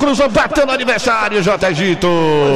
cruzou, bateu no adversário, J. Egito.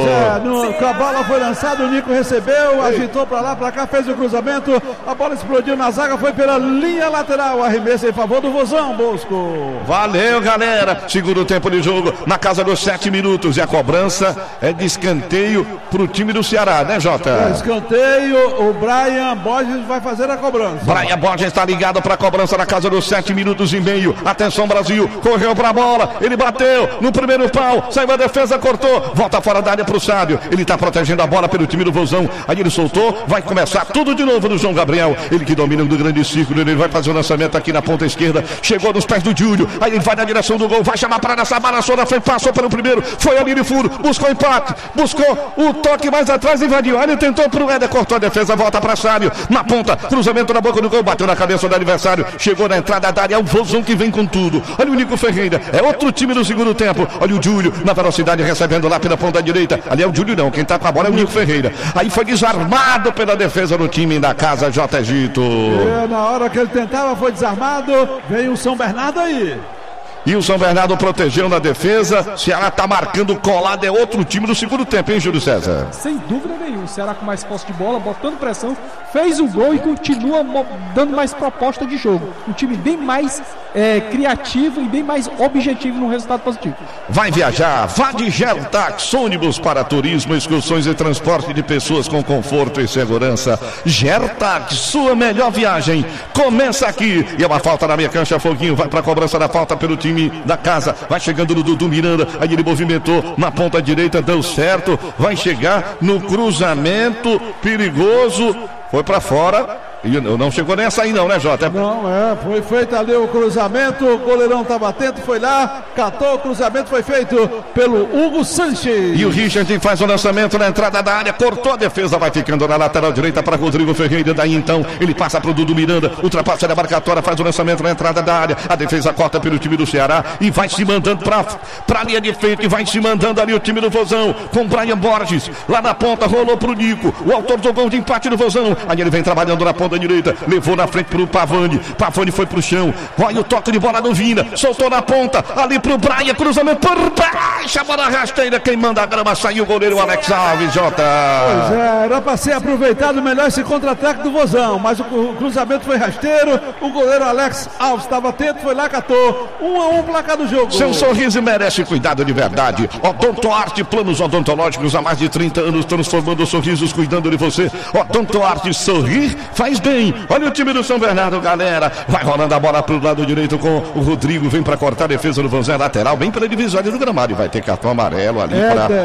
A bola foi lançada, o Nico recebeu, agitou pra lá, pra cá, fez o cruzamento, a bola explodiu na zaga, foi pela linha lateral, arremesso em favor do Vozão, Bosco. Valeu, galera. Segundo tempo de jogo, na casa dos 7 minutos, e a cobrança é de escanteio pro time do Ceará, né, Jota? Escanteio, o Brian Borges vai fazer a cobrança. Brian Borges está ligado para a cobrança na casa dos 7 minutos e meio. Atenção, Brasil, correu para a bola, ele bateu no primeiro pau, saiu a defesa, cortou, volta fora da área para o Sábio. Ele está protegendo a bola pelo time do Vozão. Aí ele soltou, vai começar tudo de novo no João Gabriel. Ele que domina do grande círculo, ele vai fazer o lançamento aqui na ponta esquerda. Chegou nos pés do Júlio, aí ele vai na direção do gol, vai chamar para nessa balançou na frente, passou pelo primeiro, foi ali de furo, buscou empate, buscou o toque mais atrás, invadiu. Aí ele tentou pro Éder, cortou a defesa, volta para Sábio, na ponta, cruzamento na boca do gol, bateu na cabeça do adversário, chegou na entrada da área, é o Vozão que vem com tudo. Olha o Nico Ferreira, é outro time no segundo tempo. Olha o Júlio na velocidade, recebendo lá pela ponta direita. Ali é o Júlio não, quem tá com a bola é o Nico Ferreira. Aí foi desarmado pela defesa do time da casa J. Egito. Na hora que ele tentava foi desarmado, veio o São Bernardo aí. E o São Bernardo protegeu na defesa. Ceará tá marcando colado, é outro time do segundo tempo, hein, Júlio César? Sem dúvida nenhuma, o Ceará com mais posse de bola, botando pressão, fez o gol e continua dando mais proposta de jogo. Um time bem mais criativo e bem mais objetivo no resultado positivo. Vai viajar, vá de Gertax, ônibus para turismo, excursões e transporte de pessoas com conforto e segurança. Gertax, sua melhor viagem começa aqui. E é uma falta na minha cancha, Foguinho vai para a cobrança da falta pelo time da casa, vai chegando no Dudu Miranda, aí ele movimentou na ponta direita, deu certo, vai chegar no cruzamento perigoso, foi para fora. E não chegou nem a sair não, né, Jota? Não, foi feito ali o cruzamento, o goleirão estava atento, foi lá, catou o cruzamento, foi feito pelo Hugo Sanches. E o Richard faz o lançamento na entrada da área, cortou a defesa, vai ficando na lateral direita para Rodrigo Ferreira, daí então ele passa para o Dudu Miranda, ultrapassa a marcatória, faz o lançamento na entrada da área, a defesa corta pelo time do Ceará e vai se mandando para a linha de frente, e vai se mandando ali o time do Vozão, com Brian Borges, lá na ponta, rolou pro Nico, o autor do gol de empate do Vozão, aí ele vem trabalhando na ponta da direita, levou na frente pro Pavani foi pro chão, olha o toque de bola do Vina, soltou na ponta, ali pro Brian, cruzamento por baixo, a bola rasteira, quem manda a grama, saiu o goleiro Alex Alves, Jota. Pois era pra ser aproveitado melhor esse contra-ataque do Vozão, mas o cruzamento foi rasteiro, o goleiro Alex Alves estava atento, foi lá, catou, 1-1 placar do jogo. Seu sorriso merece cuidado de verdade. Odontoarte, planos odontológicos há mais de 30 anos, transformando sorrisos, cuidando de você. Odontoarte, sorrir faz bem. Olha o time do São Bernardo, galera. Vai rolando a bola pro lado direito com o Rodrigo. Vem pra cortar a defesa do Vozão, lateral, bem pela divisória do gramado. E vai ter cartão amarelo ali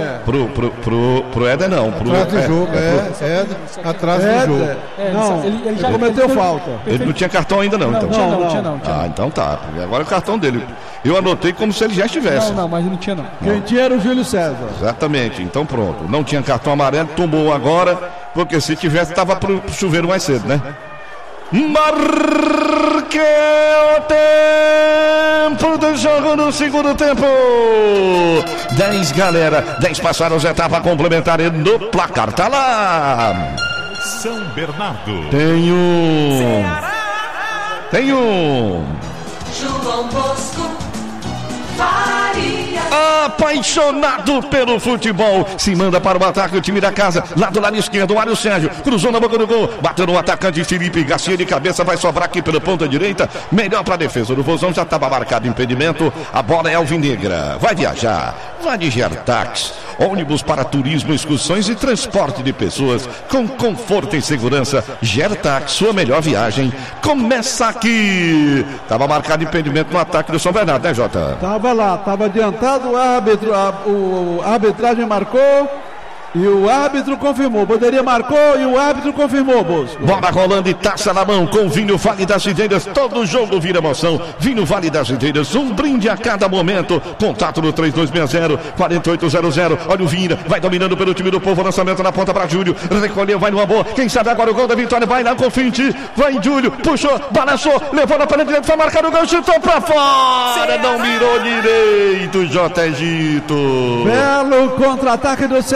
pro Éder, não. Atrás do jogo, atrás do jogo. Não, ele já cometeu falta. Ele não tinha cartão ainda, não. Então. Não tinha. Ah, então tá. Agora é o cartão dele. Eu anotei como se ele já estivesse. Não, mas não tinha não. Quem tinha era o Júlio César. Exatamente, então pronto. Não tinha cartão amarelo, tomou agora, porque se tivesse, tava pro chuveiro mais cedo, né? Marque o tempo do jogo no segundo tempo. 10, galera. 10 passaram as etapas complementares no placar. Tá lá. São Bernardo. Tem um. João Bosco Faria. Apaixonado pelo futebol, se manda para o ataque o time da casa, lá do lado esquerdo, o Mário Sérgio, cruzou na boca do gol, bateu no atacante Felipe Garcia de cabeça, vai sobrar aqui pela ponta direita, melhor para a defesa do Vozão, já estava marcado impedimento, a bola é alvinegra, vai viajar, vai de Gertax, ônibus para turismo, excursões e transporte de pessoas, com conforto e segurança. Gertax, sua melhor viagem, começa aqui. Estava marcado impedimento no ataque do São Bernardo, né, Jota? Tava lá, tava adiantado, a arbitragem marcou e o árbitro confirmou. Poderia marcou e o árbitro confirmou, Bosco. Bola rolando e taça na mão com vinho Vale das Ideiras. Todo jogo vira emoção. Vinho Vale das Ideiras, um brinde a cada momento. Contato no 3260-4800. Olha o Vina, vai dominando pelo time do povo. Lançamento na ponta para Júlio. Recolheu, vai numa boa. Quem sabe agora o gol da vitória. Vai lá com o Finte. Vai Júlio, puxou, balançou, levou na parede direita, foi marcado o gol, chutou pra fora. Não mirou direito, J. Egito. Belo contra-ataque do Ceará com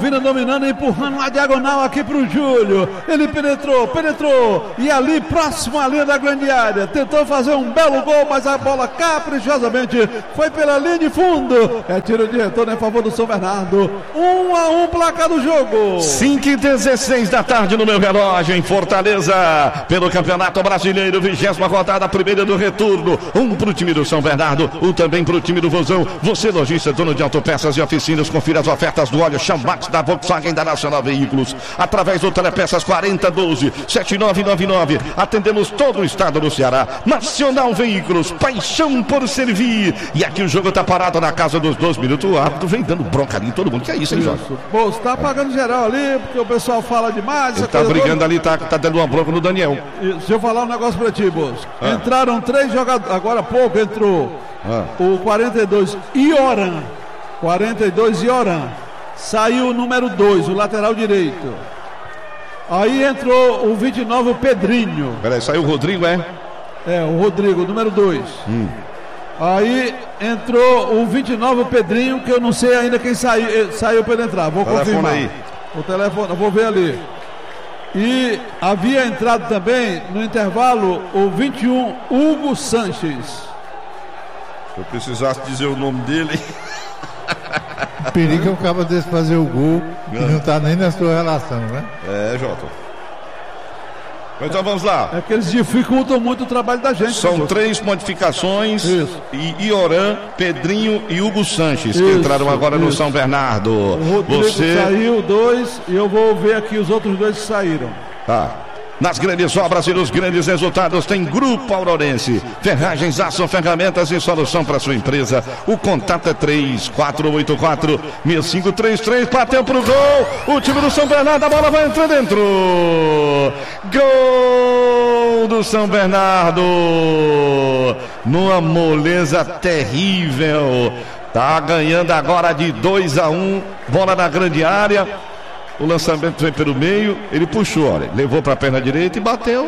Vina dominando, empurrando uma diagonal aqui pro Júlio. Ele penetrou. E ali, próximo à linha da grande área. Tentou fazer um belo gol, mas a bola caprichosamente foi pela linha de fundo. É tiro de retorno em favor do São Bernardo. 1-1 placar do jogo. 5h16 da tarde no meu relógio, em Fortaleza, pelo Campeonato Brasileiro, 20ª rodada, primeira do retorno. Um pro time do São Bernardo, um também pro time do Vozão. Você, lojista, dono de autopeças e oficinas, confira as ofertas do óleo Chamax da Volkswagen da Nacional Veículos, através do Telepeças 4012-7999. Atendemos todo o estado do Ceará. Nacional Veículos, paixão por servir. E aqui o jogo tá parado na casa dos 2 minutos. O árbitro vem dando bronca ali em todo mundo. Que é isso, hein, Jorge? Pô, você tá pagando geral ali, porque o pessoal fala demais. Ele tá brigando ali, tá dando uma bronca no Daniel. Deixa eu falar um negócio pra ti, Bosco. Entraram 3 jogadores, agora há pouco entrou o 42 Ioran. Saiu o número 2, o lateral direito. Aí entrou o 29, o Pedrinho. Peraí, saiu o Rodrigo, é? É, o Rodrigo, número 2. Aí entrou o 29, o Pedrinho, que eu não sei ainda quem saiu para ele entrar. Vou confirmar. Aí. O telefone, eu vou ver ali. E havia entrado também, no intervalo, o 21, Hugo Sanches. Se eu precisasse dizer o nome dele... O perigo é o cara desse fazer o gol e não tá nem na sua relação, né? É, Jota. Então vamos lá. É que eles dificultam muito o trabalho da gente. São 3 modificações. Isso. E Ioran, Pedrinho e Hugo Sanches, que entraram agora no São Bernardo. O Rodrigo saiu 2 e eu vou ver aqui os outros 2 que saíram. Tá. Nas grandes obras e nos grandes resultados tem Grupo Aurorense. Ferragens, aço, ferramentas e solução para sua empresa. O contato é 3484-6533. Bateu pro gol. O time do São Bernardo, a bola vai entrar dentro. Gol do São Bernardo. Numa moleza terrível. Tá ganhando agora de 2-1. Bola na grande área. O lançamento vem pelo meio, ele puxou, olha, levou para a perna direita e bateu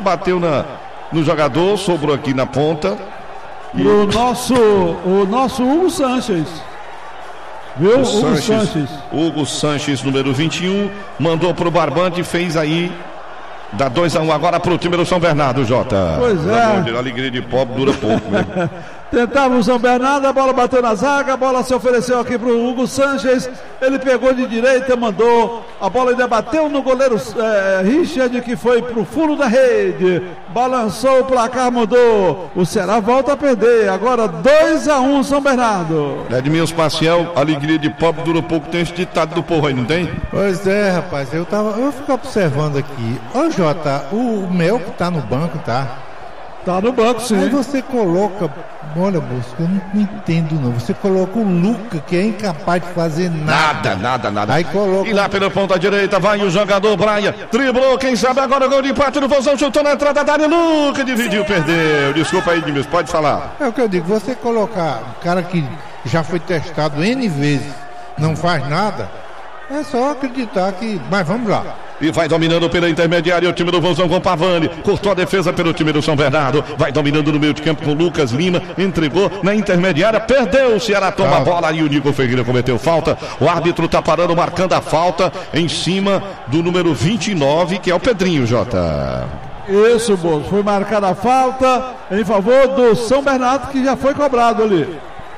no jogador, sobrou aqui na ponta. O nosso Hugo Sanches. Viu? Hugo Sanches, número 21, mandou pro barbante e fez aí. Dá 2-1 agora pro time do São Bernardo, Jota. Pois é. A alegria de pobre dura pouco, né? Tentava o São Bernardo, a bola bateu na zaga, a bola se ofereceu aqui pro Hugo Sanches, ele pegou de direita, mandou, a bola ainda bateu no goleiro Richard, que foi pro fundo da rede, balançou, o placar mudou, o Ceará volta a perder, agora 2-1 São Bernardo. Edmilson Maciel, alegria de pobre dura pouco, tem esse ditado do povo aí, não tem? Pois é, rapaz, eu fico observando aqui, ô Jota, o Mel que tá no banco, tá? Tá no banco, sim. Aí você coloca, olha, Bosco, eu não entendo não. Você coloca o Luca, que é incapaz de fazer nada. Nada. Aí coloca... E lá pela ponta direita vai o jogador Braia. Driblou, quem sabe agora o gol de empate do Vozão, chutou na entrada da área. Luca dividiu, perdeu. Desculpa aí, Edmilson, pode falar. É o que eu digo, você colocar um cara que já foi testado N vezes, não faz nada, é só acreditar que... Mas vamos lá. E vai dominando pela intermediária o time do Vozão com Pavani. Cortou a defesa pelo time do São Bernardo. Vai dominando no meio de campo com Lucas Lima. Entregou na intermediária. Perdeu. O Ceará toma a bola e o Nico Ferreira cometeu falta. O árbitro tá parando, marcando a falta em cima do número 29, que é o Pedrinho, Jota. Isso, Bozo. Foi marcada a falta em favor do São Bernardo, que já foi cobrado ali.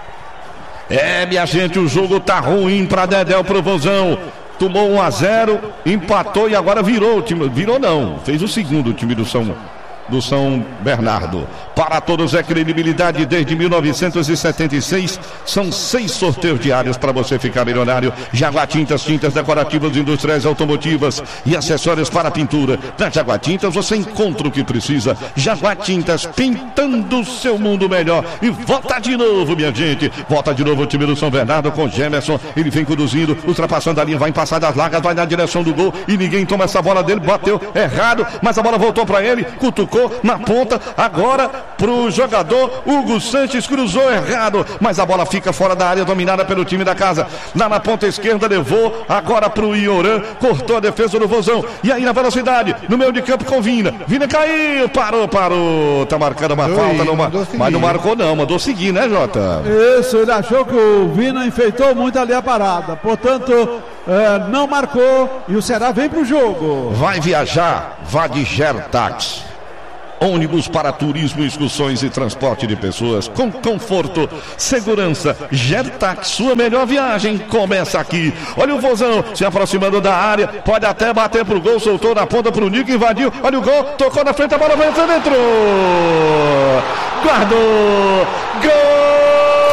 É, minha gente, o jogo tá ruim pra Dedéu, pro Vozão. Tomou 1-0, empatou e agora virou o time. Virou não, fez o segundo time do São Bernardo. Para todos é credibilidade desde 1976. São 6 sorteios diários para você ficar milionário. Jaguar Tintas, tintas decorativas, industriais, automotivas e acessórios para pintura. Na Jaguar Tintas você encontra o que precisa. Jaguar Tintas, pintando o seu mundo melhor. E volta de novo, minha gente. Volta de novo o time do São Bernardo com Gemerson. Ele vem conduzindo, ultrapassando a linha, vai em passadas largas, vai na direção do gol e ninguém toma essa bola dele. Bateu errado, mas a bola voltou para ele, cutucou na ponta. Agora pro jogador Hugo Sanches, cruzou errado, mas a bola fica fora da área, dominada pelo time da casa. Lá na ponta esquerda levou agora pro Ioran, cortou a defesa do Vozão. E aí na velocidade, no meio de campo com Vina. Vina caiu, parou. Tá marcando uma falta, mas não marcou não, mandou seguir, né, Jota? Isso, ele achou que o Vina enfeitou muito ali a parada, portanto, não marcou e o Ceará vem pro jogo. Vai viajar, vá de Gertax. Ônibus para turismo, excursões e transporte de pessoas com conforto, segurança. Gertax, sua melhor viagem começa aqui. Olha o Vozão se aproximando da área, pode até bater pro gol, soltou na ponta pro Nico, invadiu. Olha o gol, tocou na frente, a bola vai entrando, entrou. Guardou. Gol!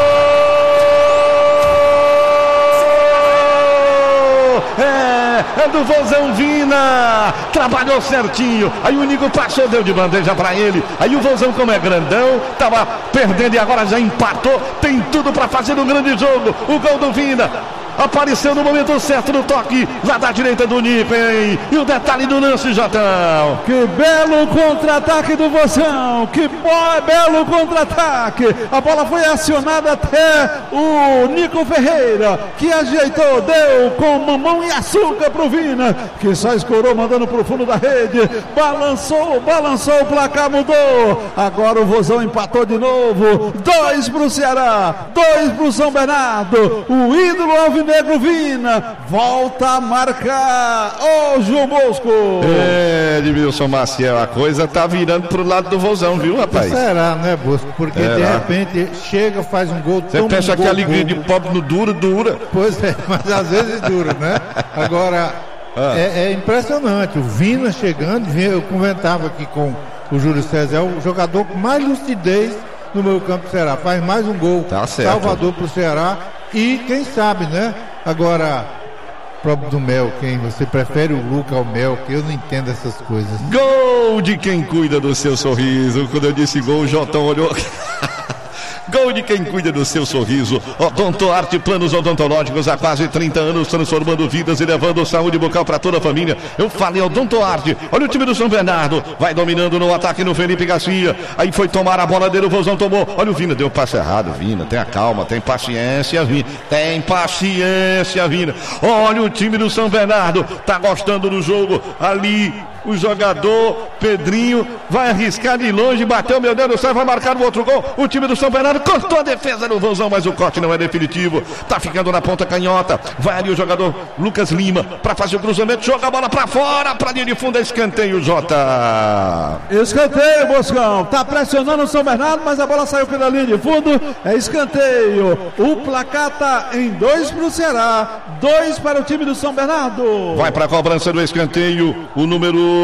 É do Vozão Vina, trabalhou certinho, aí o Nico passou, deu de bandeja pra ele, aí o Vozão, como é grandão, tava perdendo e agora já empatou, tem tudo pra fazer um grande jogo. O gol do Vina apareceu no momento certo no toque lá da direita do Nico, hein? E o detalhe do lance, Jotão. Que belo contra-ataque do Vozão, que belo contra-ataque. A bola foi acionada até o Nico Ferreira, que ajeitou, deu com mamão e açúcar pro Vina, que só escorou mandando pro fundo da rede. Balançou, o placar mudou. Agora o Vozão empatou de novo. 2 pro Ceará, 2 pro São Bernardo. O ídolo alvinegro Vina volta a marcar. João Bosco. Edmilson Maciel, a coisa tá virando pro lado do Vozão, viu, rapaz? Será, né, Bosco? Porque de repente chega, faz um gol. Você pensa que a alegria de pobre no dura. Pois é, mas às vezes dura, né? Agora, é impressionante. O Vina chegando, eu comentava aqui com o Júlio César, é o jogador com mais lucidez no meio campo do Ceará. Faz mais um gol. Tá certo. Salvador pro Ceará. E quem sabe, né? Agora, próprio do Mel, quem você prefere o Luca ao Mel, que eu não entendo essas coisas. Gol de quem cuida do seu sorriso. Quando eu disse gol, o Jotão olhou. Gol de quem cuida do seu sorriso. Odontoarte, planos odontológicos há quase 30 anos, transformando vidas e levando saúde bucal para toda a família. Eu falei Odontoarte. Olha o time do São Bernardo, vai dominando no ataque no Felipe Garcia. Aí foi tomar a bola dele, o Vozão tomou. Olha o Vina, deu passe errado, Vina. Tenha calma, tem paciência, Vina. Tem paciência, Vina. Olha o time do São Bernardo, tá gostando do jogo. Ali o jogador Pedrinho vai arriscar de longe, bateu, meu Deus do céu, vai marcar o outro gol. O time do São Bernardo cortou a defesa do Vozão, mas o corte não é definitivo. Tá ficando na ponta canhota. Vai ali o jogador Lucas Lima para fazer o cruzamento, joga a bola para fora, para linha de fundo, é escanteio, Jota. Escanteio, Boscão. Tá pressionando o São Bernardo, mas a bola saiu pela linha de fundo. É escanteio. O placar tá em 2 pro Ceará, 2 para o time do São Bernardo. Vai para a cobrança do escanteio, o número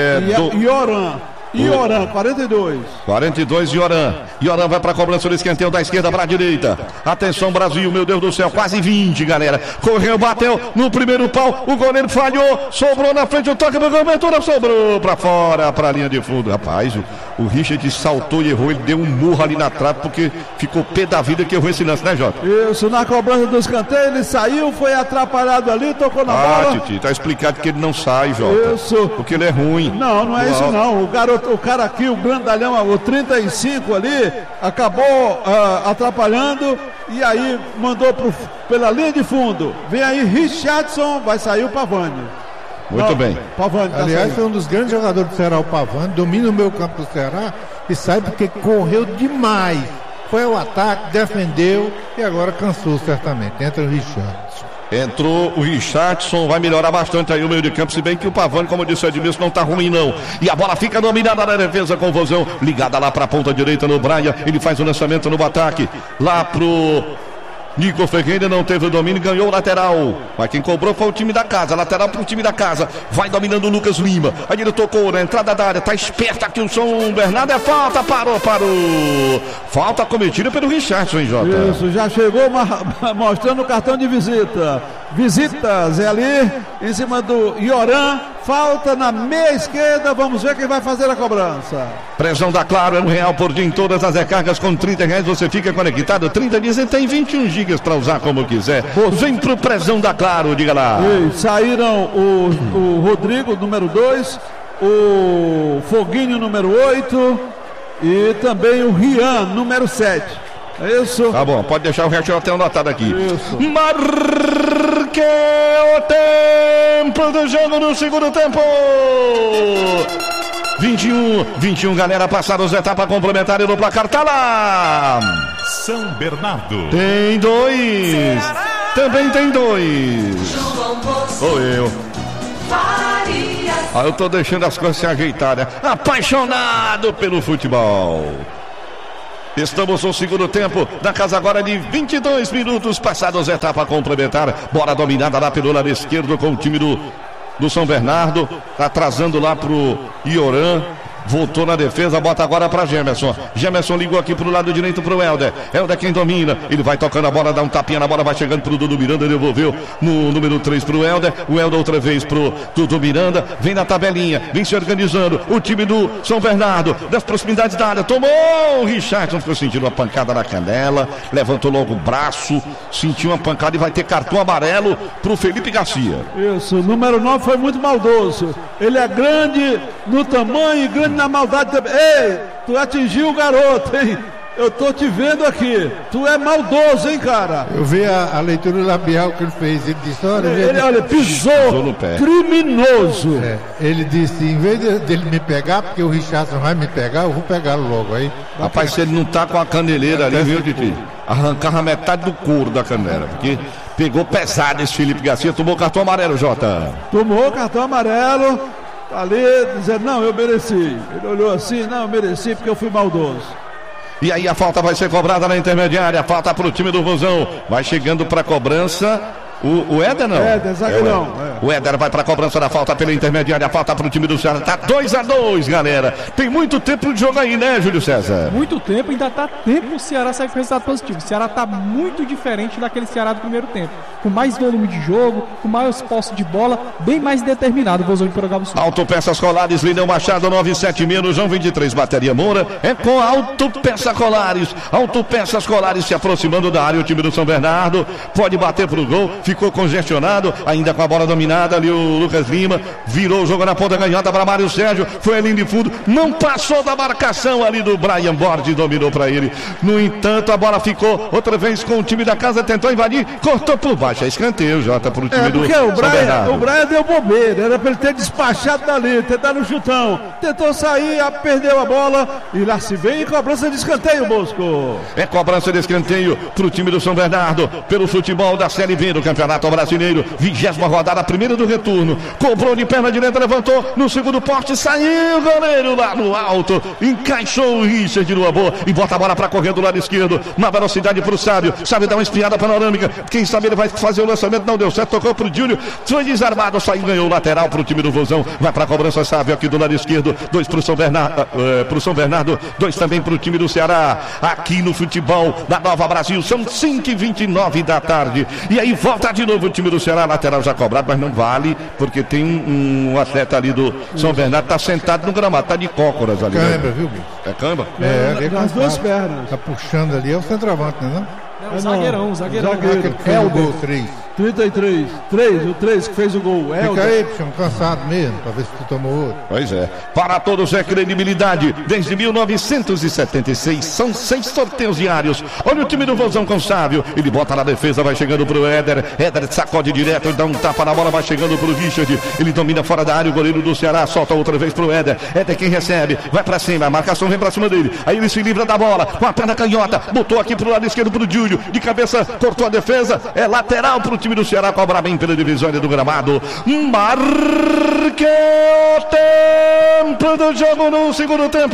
Ioran, 42. 42, Ioran. Ioran vai para a cobrança do escanteio da esquerda para a direita. Atenção, Brasil, meu Deus do céu, quase 20, galera. Correu, bateu no primeiro pau. O goleiro falhou, sobrou na frente o toque da cobertura, sobrou para fora, para a linha de fundo. Rapaz, o Richard saltou e errou. Ele deu um murro ali na trave porque ficou pé da vida que errou esse lance, né, Jota? Isso, na cobrança do escanteio, ele saiu, foi atrapalhado ali, tocou na bola. Titi, tá explicado que ele não sai, Jota. Isso. Porque ele é ruim. Não é isso não. O cara aqui, o grandalhão, o 35 ali, acabou atrapalhando e aí mandou pela linha de fundo. Vem aí Richardson, vai sair o Pavani. Muito bem. Pavani, tá aliás, saindo. foi um dos grandes jogadores do Ceará, o Pavani, domina o meio campo do Ceará e sai porque correu demais. Foi ao ataque, defendeu e agora cansou certamente. Entra o Richardson. Entrou o Richardson, vai melhorar bastante aí o meio de campo, se bem que o Pavani, como disse o Edmilson, não tá ruim não. E a bola fica dominada na defesa com o Vozão, ligada lá pra ponta direita no Braia, ele faz o lançamento no ataque, lá pro Nico Ferreira, não teve o domínio, ganhou o lateral. Mas quem cobrou foi o time da casa, lateral pro time da casa. Vai dominando o Lucas Lima. Aí ele tocou na entrada da área, tá esperto aqui o São Bernardo, é falta, parou. Falta cometida pelo Richardson, hein, Jota? Isso, já chegou mostrando o cartão de visita. Visitas, é ali, em cima do Ioran. Falta na meia esquerda, vamos ver quem vai fazer a cobrança. Pressão da Claro, R$1 por dia em todas as recargas, com R$30 você fica conectado 30 dias e tem 21 gigas para usar como quiser. Vem pro Pressão da Claro, diga lá. E saíram o Rodrigo, número 2, o Foguinho, número 8, e também o Rian, número 7. É isso? Tá bom, pode deixar o resto, eu tenho anotado aqui. Isso. Marque o tempo do jogo no segundo tempo. 21, galera, passaram as etapas complementares do placar, tá lá. São Bernardo. Tem 2. Também tem 2. Sou eu. Eu tô deixando as coisas se ajeitarem. Apaixonado pelo futebol. Estamos no segundo tempo, na casa agora de 22 minutos, passados a etapa complementar. Bola dominada lá pelo lado esquerdo com o time do São Bernardo, atrasando lá pro Ioran. Voltou na defesa, bota agora para Gemerson. Gemerson ligou aqui pro lado direito pro Helder. Helder quem domina. Ele vai tocando a bola, dá um tapinha na bola, vai chegando pro Dudu Miranda, devolveu no número 3 pro Helder. O Helder outra vez pro Dudu Miranda. Vem na tabelinha, vem se organizando. O time do São Bernardo, das proximidades da área. Tomou! O Richardson ficou sentindo uma pancada na canela. Levantou logo o braço, sentiu uma pancada e vai ter cartão amarelo pro Felipe Garcia. Isso, o número 9 foi muito maldoso. Ele é grande no tamanho e grande na maldade também. Ei, tu atingiu o garoto, hein? Eu tô te vendo aqui. Tu é maldoso, hein, cara? Eu vi a leitura labial que ele fez. Ele disse, olha, pisou no pé. Criminoso. Ele disse, em vez dele me pegar, porque o Richardson vai me pegar, eu vou pegá-lo logo aí. Rapaz, se ele não tá com a caneleira ali, viu, Titi? Arrancava metade do couro da canela, porque pegou pesado esse Felipe Garcia, tomou cartão amarelo, Jota. Tomou cartão amarelo. Ali dizendo, não, eu mereci. Ele olhou assim, não, eu mereci porque eu fui maldoso. E aí a falta vai ser cobrada na intermediária. Falta pro time do Vozão. Vai chegando pra cobrança. O Éder não? Éder, zagueirão. O Éder vai pra cobrança da falta pela intermediária. Falta pro time do Ceará. Tá 2-2, galera. Tem muito tempo de jogo aí, né, Júlio César? Muito tempo, ainda tá tempo o Ceará sair com resultado positivo. O Ceará tá muito diferente daquele Ceará do primeiro tempo. Com mais volume de jogo, com mais posse de bola, bem mais determinado o Vozão de Porangaba Sul. Autopeças Colares, Lineu Machado, 976, João 23, Bateria Moura. É com Autopeças Colares. Autopeças Colares se aproximando da área. O time do São Bernardo pode bater pro gol. Ficou congestionado, ainda com a bola dominada ali o Lucas Lima, virou o jogo na ponta ganhada para Mário Sérgio, foi ali de fundo, não passou da marcação ali do Brian Borges, dominou para ele. No entanto, a bola ficou outra vez com o time da casa, tentou invadir, cortou por baixo, é escanteio, Jota, para o time do São Bernardo. O Brian deu bobeira, era para ele ter despachado dali, tentar no chutão, tentou sair, perdeu a bola e lá se vem cobrança de escanteio, Bosco. É cobrança de escanteio para o time do São Bernardo, pelo futebol da Série B do Campeonato Brasileiro, 20ª rodada, primeira do retorno, cobrou de perna direita, levantou no segundo poste, saiu o goleiro lá no alto, encaixou o Richard numa boa e bota a bola para correr do lado esquerdo, na velocidade pro Sábio dá uma espiada panorâmica, quem sabe ele vai fazer o lançamento, não deu certo, tocou pro Júlio, foi desarmado, saiu, ganhou o lateral pro time do Vozão, vai pra cobrança Sábio aqui do lado esquerdo, 2 pro São Bernardo, 2 também pro time do Ceará, aqui no futebol da Nova Brasil, são 5h29 da tarde, e aí volta de novo o time do Ceará, lateral já cobrado, mas não vale, porque tem um atleta ali do São Bernardo, tá sentado no gramado, tá de cócoras ali. Cãibra, viu, bicho? É cãibra? É nas duas pernas. Tá puxando ali, é o centroavante, né? O zagueirão. Aquele que fez o gol 3. 33, o 3 que fez o gol. Fica aí, bicho, cansado mesmo, pra ver se tu tomou outro. Pois é. Para todos é credibilidade. Desde 1976, são 6 sorteios diários. Olha o time do Vozão com o Sábio. Ele bota na defesa, vai chegando pro Éder. Éder sacode direto, dá um tapa na bola, vai chegando pro Richard. Ele domina fora da área, o goleiro do Ceará solta outra vez pro Éder. Éder quem recebe, vai pra cima, a marcação vem pra cima dele. Aí ele se livra da bola, com a perna canhota, botou aqui pro lado esquerdo pro Júlio. De cabeça, cortou a defesa. É lateral pro time do Ceará, cobra bem pela divisória do gramado. Marque o tempo do jogo no segundo tempo.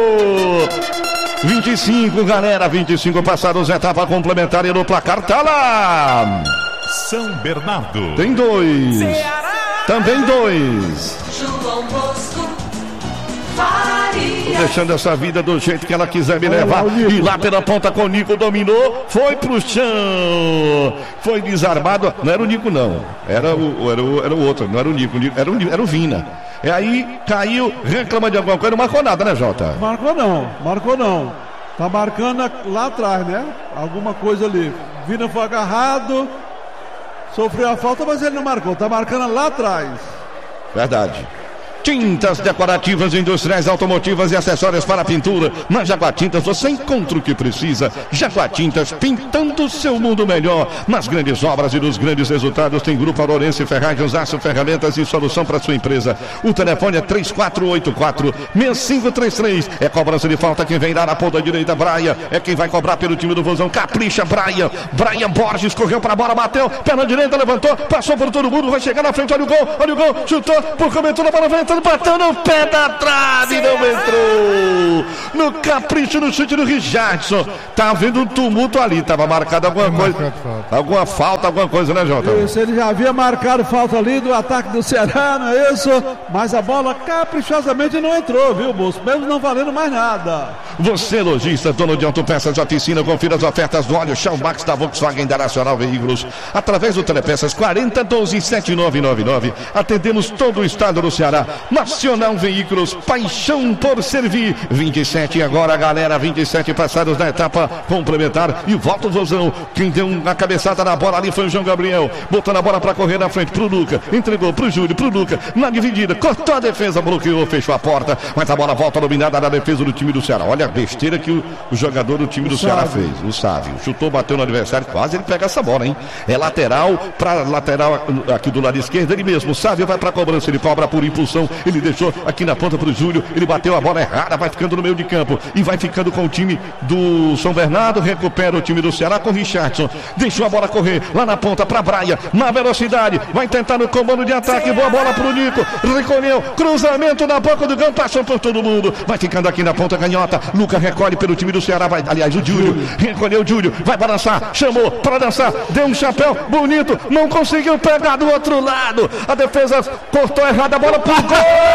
25, galera, 25 passados, etapa complementar e no placar tá lá. São Bernardo. Tem 2. Também 2. João Bosco Faria. Deixando essa vida do jeito que ela quiser me levar. E lá pela ponta com o Nico, dominou, foi pro chão, foi desarmado. Não era o Nico não, era o outro, não era o Nico, era o Vina. E aí caiu, reclama de alguma coisa, não marcou nada, né, Jota? Marcou não. Tá marcando lá atrás, né? Alguma coisa ali. Vina foi agarrado, sofreu a falta, mas ele não marcou. Tá marcando lá atrás. Verdade. Tintas decorativas, industriais, automotivas e acessórios para pintura. Na Jaguar Tintas você encontra o que precisa. Jaguar Tintas, pintando o seu mundo melhor. Nas grandes obras e nos grandes resultados tem Grupo Aurorense Ferragens, Aço, Ferramentas e solução para sua empresa. O telefone é 3484-6533. É cobrança de falta quem vem lá na ponta direita. Braia é quem vai cobrar pelo time do Vozão. Capricha, Braia. Brian Borges correu para a bola, bateu, perna direita, levantou, passou por todo mundo, vai chegar na frente, olha o gol, chutou, por cobertura, bola vai entrando, bateu no pé da trave, não entrou. No capricho, no chute do Richardson. Tá havendo um tumulto ali, tava marcado alguma coisa, alguma falta, alguma coisa, né, Jota? Isso, ele já havia marcado falta ali do ataque do Ceará, não é isso? Mas a bola caprichosamente não entrou, viu, moço? Mesmo não valendo mais nada. Você, lojista, dono de autopeças de oficina, confira as ofertas do óleo Shell Max da Volkswagen da Nacional Veículos. Através do Telepeças 4012-7999. Atendemos todo o estado do Ceará. Nacional Veículos, paixão por servir. 27 agora, galera, 27 passados da etapa complementar. E volta o Vozão. Quem deu uma cabeçada na bola ali foi o João Gabriel. Botando a bola para correr na frente pro Luca. Entregou pro Júlio, pro Luca. Na dividida, cortou a defesa, bloqueou, fechou a porta. Mas a bola volta dominada na defesa do time do Ceará. Olha a besteira que o jogador do time do Ceará fez. O Sávio. Chutou, bateu no adversário. Quase ele pega essa bola, hein? É lateral para lateral aqui do lado esquerdo. Ele mesmo. O Sávio vai para a cobrança. Ele cobra por impulsão. Ele deixou aqui na ponta pro Júlio. Ele bateu a bola errada. Vai ficando no meio de campo. E vai ficando com o time do São Bernardo. Recupera o time do Ceará com o Richardson. Deixou a bola correr lá na ponta para Braia. Na velocidade. Vai tentar no comando de ataque. Boa bola pro Nico. Recolheu. Cruzamento na boca do gol. Passou por todo mundo. Vai ficando aqui na ponta canhota. Luca recolhe pelo time do Ceará. Vai, aliás, o Júlio. Recolheu o Júlio. Vai balançar. Chamou para dançar. Deu um chapéu bonito. Não conseguiu pegar do outro lado. A defesa cortou errado a bola pro gol.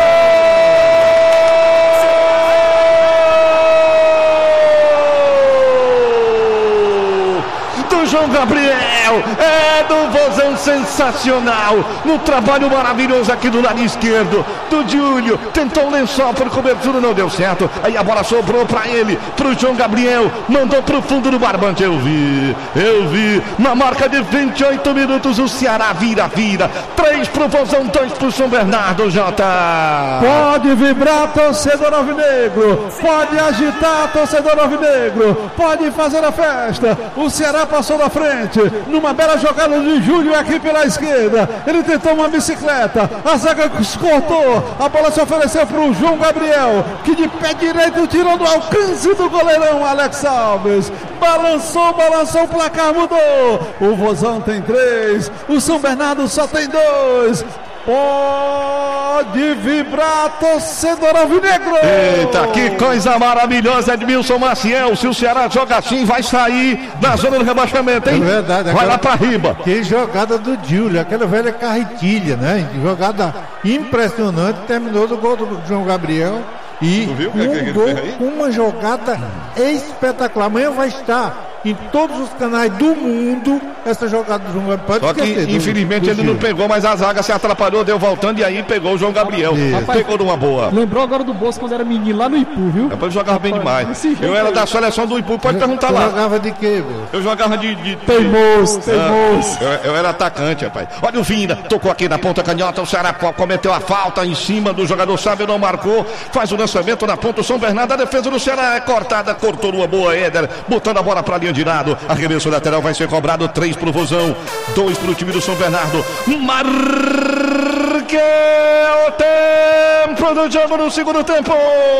João Gabriel, é do Vozão, sensacional, no trabalho maravilhoso aqui do lado esquerdo, do Júlio, tentou um lençol por cobertura, não deu certo, aí a bola sobrou pra ele, pro João Gabriel, mandou pro fundo do barbante, eu vi, na marca de 28 minutos o Ceará vira, 3 pro Vozão, 2 pro São Bernardo, Jota. Pode vibrar, torcedor alvinegro, pode agitar, torcedor alvinegro, pode fazer a festa, o Ceará passou na frente, numa bela jogada de Júlio aqui pela esquerda, ele tentou uma bicicleta, a zaga cortou, a bola se ofereceu para o João Gabriel, que de pé direito tirou do alcance do goleirão Alex Alves, balançou, o placar mudou, o Vozão tem 3, o São Bernardo só tem 2, pode vibrar, torcedor alvinegro. Eita, que coisa maravilhosa, Edmilson Maciel. Se o Ceará joga assim, vai sair da zona do rebaixamento, hein? É verdade. Vai lá pra riba. Que jogada do Júlio, aquela velha carretilha, né? Jogada impressionante, terminou do gol do João Gabriel. E uma jogada espetacular. Amanhã vai estar em todos os canais do mundo essa jogada do João Gabriel. Só que infelizmente ele não pegou, mas a zaga se atrapalhou, deu voltando e aí pegou o João Gabriel. Rapaz, pegou numa boa. Lembrou agora do Bosco quando era menino lá no Ipu, viu? Depois jogava bem demais. Eu era da seleção do Ipu, pode perguntar lá. Jogava de quê, Bosco? Eu jogava de teimoso. Eu era atacante, rapaz. Olha o Vina, tocou aqui na ponta canhota, o Ceará cometeu a falta em cima do jogador Sábio, não marcou, faz o lançamento na ponta, o São Bernardo, a defesa do Ceará é cortada, cortou numa boa, Éder, botando a bola pra linha de lado, arremesso lateral vai ser cobrado, 3 pro Vozão, 2 pro time do São Bernardo, marque o tempo do jogo no segundo tempo.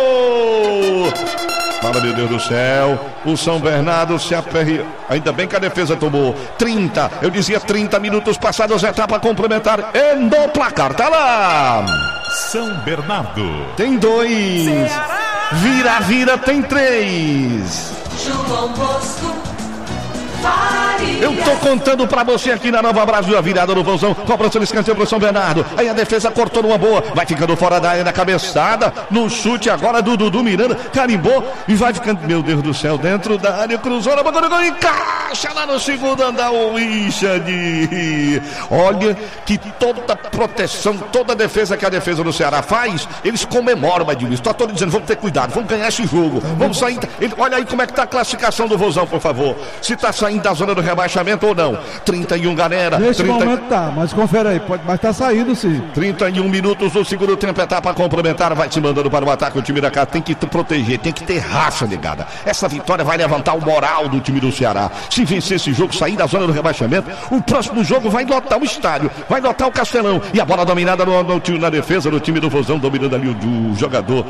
Fala, meu Deus do céu, o São Bernardo se aperreou, ainda bem que a defesa tomou 30, eu dizia 30 minutos passados, etapa complementar, e no placar, tá lá. São Bernardo tem 2, vira, tem 3. João Bosco Faria. Eu tô contando pra você aqui na Nova Brasil, a virada do Vozão, cobrança de escanteio pro São Bernardo, aí a defesa cortou numa boa, vai ficando fora da área, na cabeçada, no chute agora do Dudu Miranda, carimbou e vai ficando, meu Deus do céu, dentro da área, cruzou na boca do gol, encaixa lá no segundo andar o Richard. Olha que toda proteção, toda defesa que a defesa do Ceará faz, eles comemoram, Edmilson, estou todo dizendo, vamos ter cuidado, vamos ganhar esse jogo, vamos sair, olha aí como é que tá a classificação do Vozão, por favor, se tá saindo da zona do rebaixamento ou não. 31, galera. Neste momento tá, mas confere aí, mas tá saindo sim. 31 minutos do segundo tempo, etapa complementar, vai se mandando para o ataque o time da casa, tem que proteger, tem que ter raça ligada. Essa vitória vai levantar o moral do time do Ceará. Se vencer esse jogo, sair da zona do rebaixamento, o próximo jogo vai lotar o estádio, vai lotar o Castelão, e a bola dominada na defesa do time do Vozão, dominando ali o jogador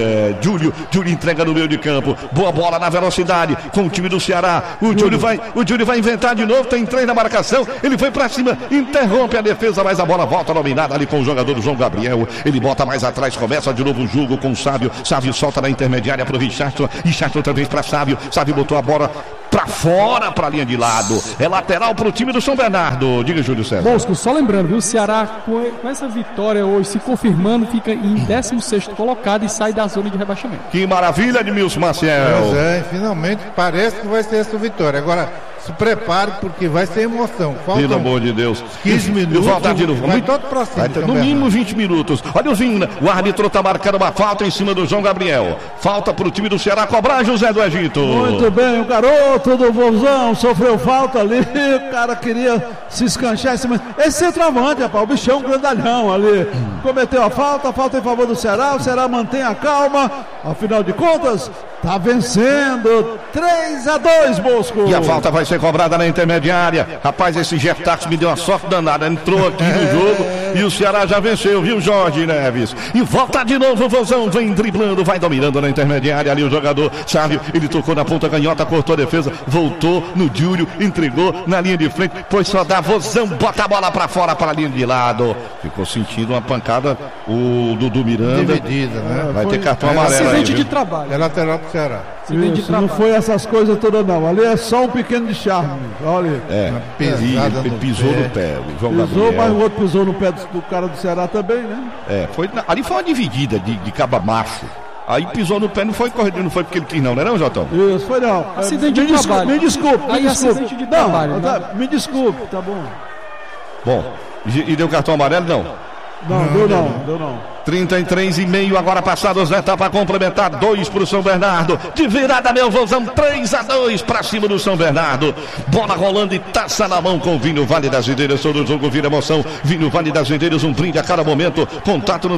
Júlio entrega no meio de campo, boa bola na velocidade com o time do Ceará, o Júlio vai inventar de novo, tem 3 na marcação, ele foi pra cima, interrompe a defesa, mas a bola volta dominada ali com o jogador do João Gabriel, ele bota mais atrás, começa de novo o jogo com o Sábio solta na intermediária pro Richardson outra vez pra Sábio botou a bola pra fora, pra linha de lado, é lateral pro time do São Bernardo. Diga, Júlio César. Bosco, só lembrando, viu, o Ceará com essa vitória hoje se confirmando, fica em 16º colocado e sai da zona de rebaixamento. Que maravilha, Edmilson Maciel. Pois é, finalmente parece que vai ser essa vitória. Agora, se prepare porque vai ser emoção. Pelo amor de Deus. 15 minutos. Voltar de novo. Vai todo pra cima. No mínimo 20 minutos. Olha o Vina. O árbitro tá marcando uma falta em cima do João Gabriel. Falta pro time do Ceará cobrar, José do Egito. Muito bem, o garoto do Vozão sofreu falta ali. O cara queria se escanchar em cima. Esse centroavante, rapaz, o bichão grandalhão ali. Cometeu a falta em favor do Ceará. O Ceará mantém a calma. Afinal de contas, tá vencendo 3-2, Bosco. E a falta vai ser cobrada na intermediária. Rapaz, esse Gertax me deu uma sorte danada. Entrou aqui no jogo e o Ceará já venceu, viu, Jorge Neves? E volta de novo o Vozão, vem driblando, vai dominando na intermediária ali o jogador Sávio. Ele tocou na ponta canhota, cortou a defesa, voltou no Júlio, entregou na linha de frente, pois só dá Vozão, bota a bola pra fora, pra linha de lado. Ficou sentindo uma pancada o Dudu Miranda. Dividida, né? Vai ter cartão amarelo. Acidente aí, de trabalho. É lateral pro Ceará. Isso, não foi essas coisas todas não. Ali é só um pequeno de charme. Olha. Ele pisou no pé. O João Pisou, Gabriel. mas o outro pisou no pé do cara do Ceará também, né? Ali foi uma dividida de caba macho. Aí pisou no pé, não foi correndo, não foi porque ele quis não, né, Jotão? Isso, foi não. Acidente de trabalho. Me desculpe. Aí acidente de trabalho. Não, tá, me desculpe, tá bom. Bom, e deu cartão amarelo, não? Não, deu não. 33,5 agora passados na etapa complementar, 2 para o São Bernardo, de virada meu Vozão, 3-2 para cima do São Bernardo, bola rolando e taça na mão com o Vinho Vale das Videiras, todo jogo vira emoção, Vinho Vale das Videiras, um brinde a cada momento, contato no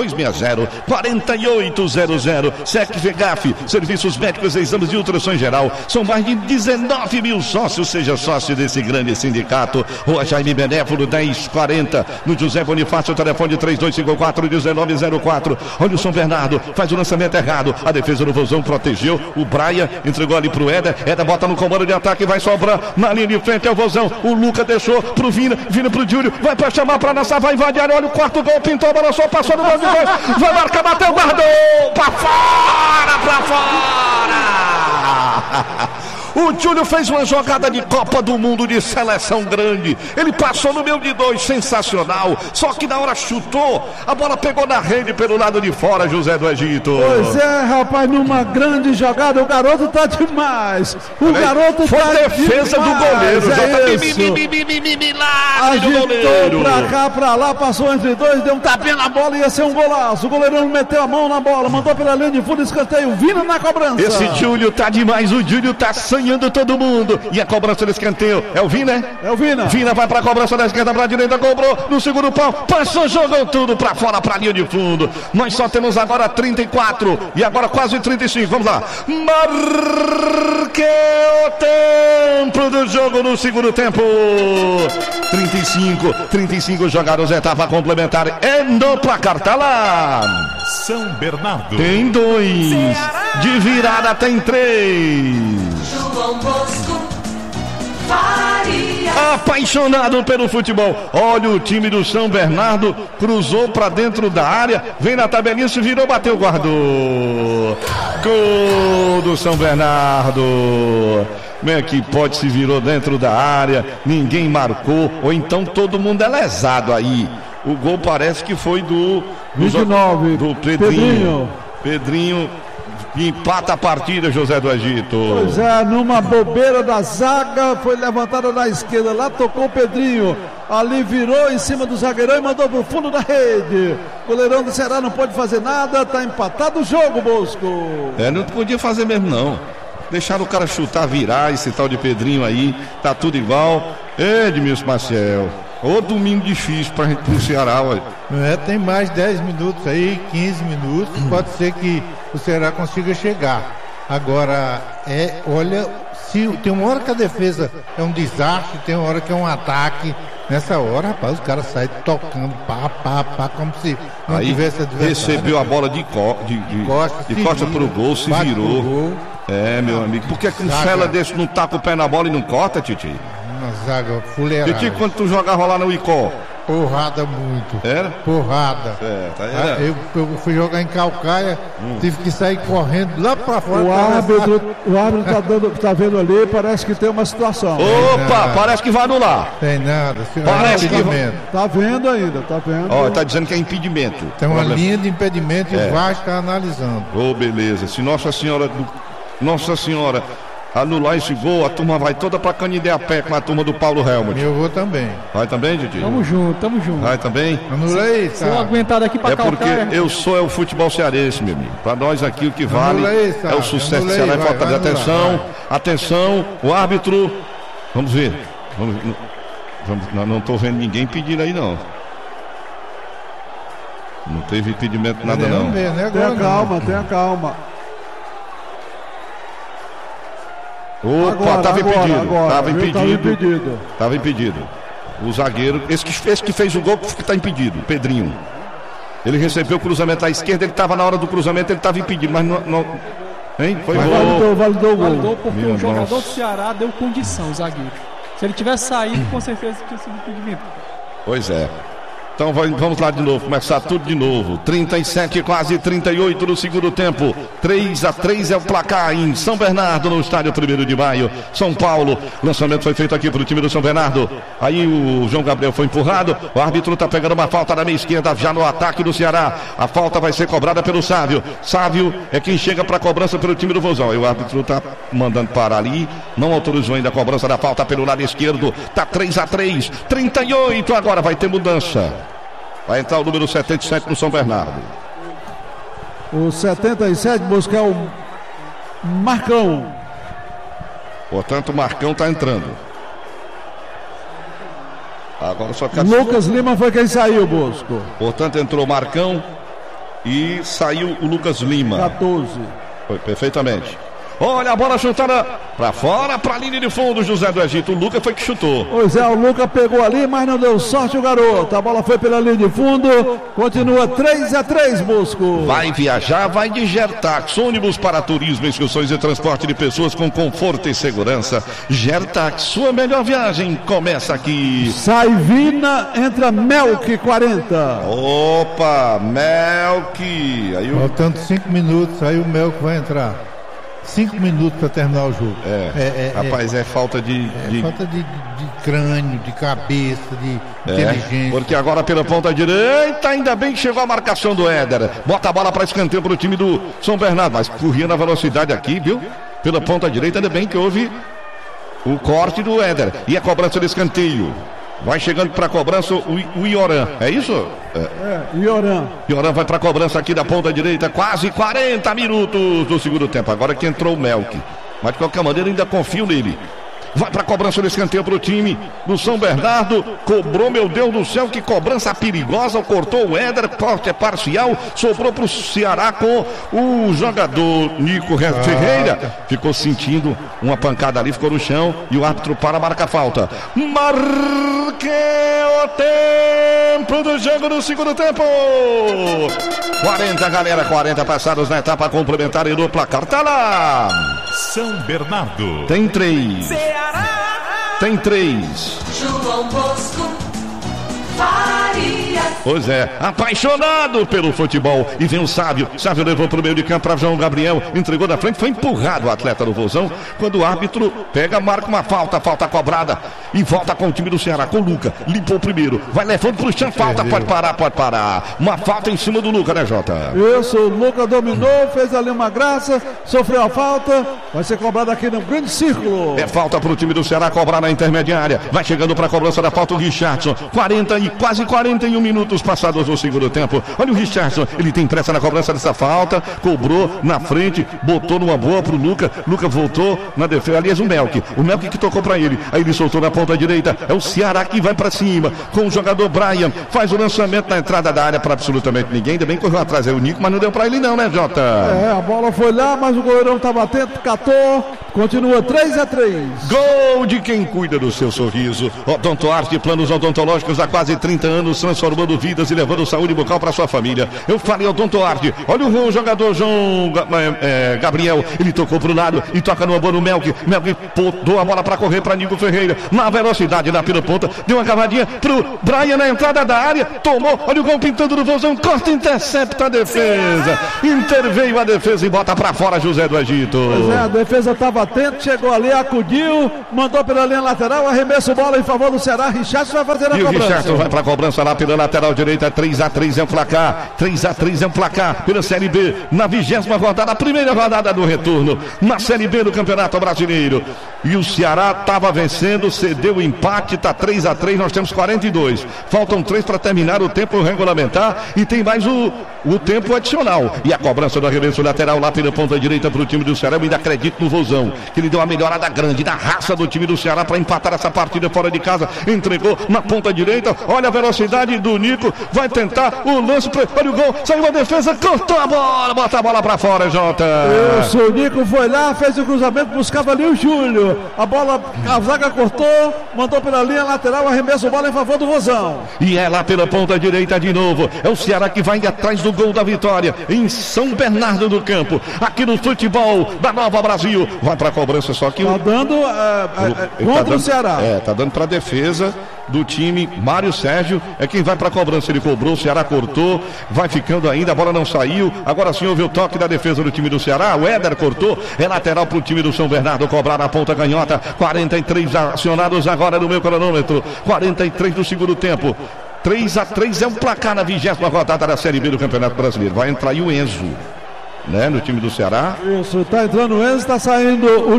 3260-4800, SEC VEGAF, serviços médicos e exames de ultrassom em geral, são mais de 19 mil sócios, seja sócio desse grande sindicato, Rua Jaime Benéfolo 1040, no José Bonifácio, telefone 3254-1904. Olha o São Bernardo, faz o lançamento errado, a defesa do Vozão protegeu, o Braia entregou ali pro Éder bota no comando de ataque, vai sobrar na linha de frente, é o Vozão, o Luca deixou pro Vina pro Júlio, vai pra chamar pra lançar, vai invadir a área, olha o quarto gol, pintou, balançou, passou no gol de dois, vai marcar, bateu, guardou, pra fora! O Júlio fez uma jogada de Copa do Mundo de seleção grande. Ele passou no meio de dois, sensacional. Só que na hora chutou, a bola pegou na rede pelo lado de fora, José do Egito. Pois é, rapaz, numa grande jogada, o garoto tá demais. O garoto foi tá defesa demais. Do goleiro. Agitou pra cá, pra lá, passou entre dois, deu um tapinha na bola, ia ser um golaço. O goleirão meteu a mão na bola, mandou pela linha de fundo, escanteio, Vina na cobrança. Esse Júlio tá demais, o Júlio tá sanhando todo mundo. E a cobrança do escanteio é o Vina, né? É o Vina. Vina vai pra cobrança da esquerda pra direita, cobrou no segundo pau, passou, jogou tudo pra fora, pra linha de fundo. Nós só temos agora 34 e agora quase 35. Vamos lá. Marquei o tempo do jogo no segundo tempo. 35 jogados, etapa complementar. É no placar, tá lá. São Bernardo. Tem 2. De virada tem 3. João Bosco Faria. Apaixonado pelo futebol. Olha o time do São Bernardo. Cruzou pra dentro da área. Vem na tabelinha, se virou, bateu, guardou. Gol do São Bernardo. Como é que pode, se virou dentro da área, ninguém marcou, ou então todo mundo é lesado aí. O gol parece que foi do 29, do Pedrinho empata a partida, José do Egito. Pois é, numa bobeira da zaga, foi levantada na esquerda, lá tocou o Pedrinho, ali virou em cima do zagueirão e mandou pro fundo da rede. O goleirão do Ceará não pode fazer nada, tá empatado o jogo, Bosco. Não podia fazer mesmo não. Deixaram o cara chutar, virar esse tal de Pedrinho aí. Tá tudo igual. Edmilson Maciel. Ô domingo difícil pra gente pro Ceará, olha. Tem mais 10 minutos aí, 15 minutos. Pode ser que o Ceará consiga chegar. Agora, olha, se tem uma hora que a defesa é um desastre, tem uma hora que é um ataque. Nessa hora, rapaz, os caras saem tocando, pá, como se não aí tivesse adversário. Recebeu a bola de costa pro gol, se virou. Gol. Meu amigo. Por que um fela desse não taca o pé na bola e não corta, Titi? Uma zaga fuleirada. Titi, quando tu jogava lá no Icó? Porrada muito. Era? Porrada. Eu fui jogar em Calcaia, tive que sair correndo lá pra fora. O árbitro tá vendo ali, parece que tem uma situação. Opa, parece que vai anular. Tem nada. Parece que tá vendo ainda, tá vendo. Ó, tá dizendo que é impedimento. Tem uma linha de impedimento e o VAR está analisando. Beleza. Se Nossa Senhora anular esse gol, a turma vai toda pra Canindé a pé com a turma do Paulo Helmut. Eu vou também. Vai também, Didi? Tamo junto. Vai também? Anulei, Se eu aguentar daqui pra porque eu sou o futebol cearense, meu amigo. Pra nós aqui o que vale é o sucesso do Ceará e Fortaleza. Atenção, o árbitro. Vamos ver. Não tô vendo ninguém pedindo aí, não. Não teve impedimento nada, não. Tenha calma. Opa, tava impedido. Agora. Tava impedido. O zagueiro, esse que fez o gol, que tá impedido, Pedrinho. Ele recebeu o cruzamento à esquerda, ele tava na hora do cruzamento, ele tava impedido, mas não. Hein? Foi gol. Validou o gol. Validou porque o jogador do Ceará deu condição, o zagueiro. Se ele tivesse saído, com certeza tinha sido impedimento. Pois é. Então vamos lá de novo, começar tudo de novo. 37, quase 38 no segundo tempo. 3-3 é o placar em São Bernardo, no estádio 1º de Maio, São Paulo. Lançamento foi feito aqui para o time do São Bernardo. Aí o João Gabriel foi empurrado. O árbitro está pegando uma falta na meia esquerda, já no ataque do Ceará. A falta vai ser cobrada pelo Sávio. Sávio é quem chega para a cobrança pelo time do Vozão. E o árbitro está mandando parar ali. Não autorizou ainda a cobrança da falta pelo lado esquerdo. Tá 3-3. 38 agora vai ter mudança. Vai entrar o número 77 no São Bernardo. O 77 busca o Marcão. Portanto, o Marcão está entrando. Agora só que Lucas Lima foi quem saiu, Bosco. Portanto, entrou o Marcão e saiu o Lucas Lima. 14. Foi perfeitamente. Olha a bola chutada pra fora, pra linha de fundo, José do Egito. O Lucas foi que chutou. Pois é, o Lucas pegou ali, mas não deu sorte o garoto. A bola foi pela linha de fundo. Continua 3-3, Bosco. Vai viajar, vai de Gertax, ônibus para turismo, excursões e transporte de pessoas com conforto e segurança. Gertax, sua melhor viagem começa aqui. Sai Vina, entra Melk 40. Opa, Melk. Faltando 5 minutos, aí o Melk vai entrar. 5 minutos para terminar o jogo. Rapaz, é falta de falta de crânio, de cabeça, de inteligência. Porque agora pela ponta direita, ainda bem que chegou a marcação do Éder. Bota a bola para escanteio para o time do São Bernardo, mas corria na velocidade aqui, viu? Pela ponta direita, ainda bem que houve o corte do Éder. E a cobrança de escanteio. Vai chegando para a cobrança o Ioran, é isso? Ioran. Ioran vai para a cobrança aqui da ponta direita, quase 40 minutos do segundo tempo. Agora que entrou o Melk. Mas de qualquer maneira ainda confio nele. Vai para a cobrança do escanteio para o time do São Bernardo. Cobrou, meu Deus do céu, que cobrança perigosa. Cortou o Éder, corte é parcial. Sobrou para o Ceará com o jogador Nico Ferreira. Ficou sentindo uma pancada ali, ficou no chão. E o árbitro marca a falta. Marque o tempo do jogo no segundo tempo. 40, galera, 40 passados na etapa complementar e no placar. Tá lá. São Bernardo. Tem 3. Tem 3. João Bosco Faria. Pois é, apaixonado pelo futebol. E vem o Sávio. Sávio levou para o meio de campo para João Gabriel. Entregou na frente, foi empurrado o atleta do Vozão. Quando o árbitro pega, marca uma falta cobrada. E volta com o time do Ceará, com o Luca. Limpou o primeiro, vai levando para o chão. Falta, pode parar. Uma falta em cima do Luca, né, Jota? Isso, o Luca dominou, fez ali uma graça, sofreu a falta. Vai ser cobrado aqui no grande círculo. É falta para o time do Ceará cobrar na intermediária. Vai chegando para a cobrança da falta o Richardson. 40 e quase 41 minutos minutos passados no segundo tempo. Olha o Richardson, ele tem pressa na cobrança dessa falta, cobrou na frente, botou numa boa pro Luca voltou na defesa, aliás o Melk que tocou pra ele, aí ele soltou na ponta direita, é o Ceará que vai pra cima, com o jogador Brian, faz o lançamento na entrada da área pra absolutamente ninguém, ainda bem que correu atrás aí o Nico, mas não deu pra ele não, né, Jota? A bola foi lá, mas o goleirão tava atento, catou, continua 3-3. Gol de quem cuida do seu sorriso. Odontoarte, planos odontológicos há quase 30 anos, transformando vidas e levando saúde bucal para sua família. Eu falei Odontoarte. Olha o jogador João Gabriel. Ele tocou pro lado e toca no boa no Melk. Melk botou a bola para correr para Nico Ferreira. Na velocidade, na pela ponta. Deu uma cavadinha pro Brian na entrada da área. Tomou. Olha o gol pintando no vozão. Corta, intercepta a defesa. Interveio a defesa e bota para fora José do Egito. Pois é, a defesa estava atenta, chegou ali, acudiu, mandou pela linha lateral, arremesso bola em favor do Ceará. Richardson vai fazer a cobrança. E o Richardson vai para a cobrança lá pela lateral direita. 3-3 é o placar. 3-3 é o placar pela Série B. Na 20ª rodada, a primeira rodada do retorno. Na Série B do Campeonato Brasileiro. E o Ceará estava vencendo, cedeu o empate, está 3-3, nós temos 42. Faltam 3 para terminar o tempo regulamentar e tem mais o tempo adicional. E a cobrança do arremesso lateral lá pela ponta direita para o time do Ceará. Eu ainda acredito no Vozão, que ele deu uma melhorada grande na raça do time do Ceará para empatar essa partida fora de casa. Entregou na ponta direita, olha a velocidade do Nico, vai tentar o lance, olha o gol, saiu a defesa, cortou a bola, bota a bola para fora, Jota. Isso, o Nico foi lá, fez o cruzamento, buscava ali o Júlio. A zaga cortou, mandou pela linha lateral, arremesso bola em favor do Vozão. E é lá pela ponta direita de novo. É o Ceará que vai atrás do gol da vitória em São Bernardo do Campo, aqui no futebol da Nova Brasil. Vai para a cobrança, só que tá dando contra o Ceará. Tá dando para a defesa do time. Mário Sérgio é quem vai para a cobrança. Ele cobrou, o Ceará cortou, vai ficando ainda, a bola não saiu. Agora sim houve o toque da defesa do time do Ceará. O Éder cortou, é lateral para o time do São Bernardo cobrar na ponta canhota. 43 acionados agora no meu cronômetro. 43 do segundo tempo. 3-3 é um placar na 20ª rodada da Série B do Campeonato Brasileiro. Vai entrar aí o Enzo, né, no time do Ceará. Isso, tá entrando o Enzo, tá saindo o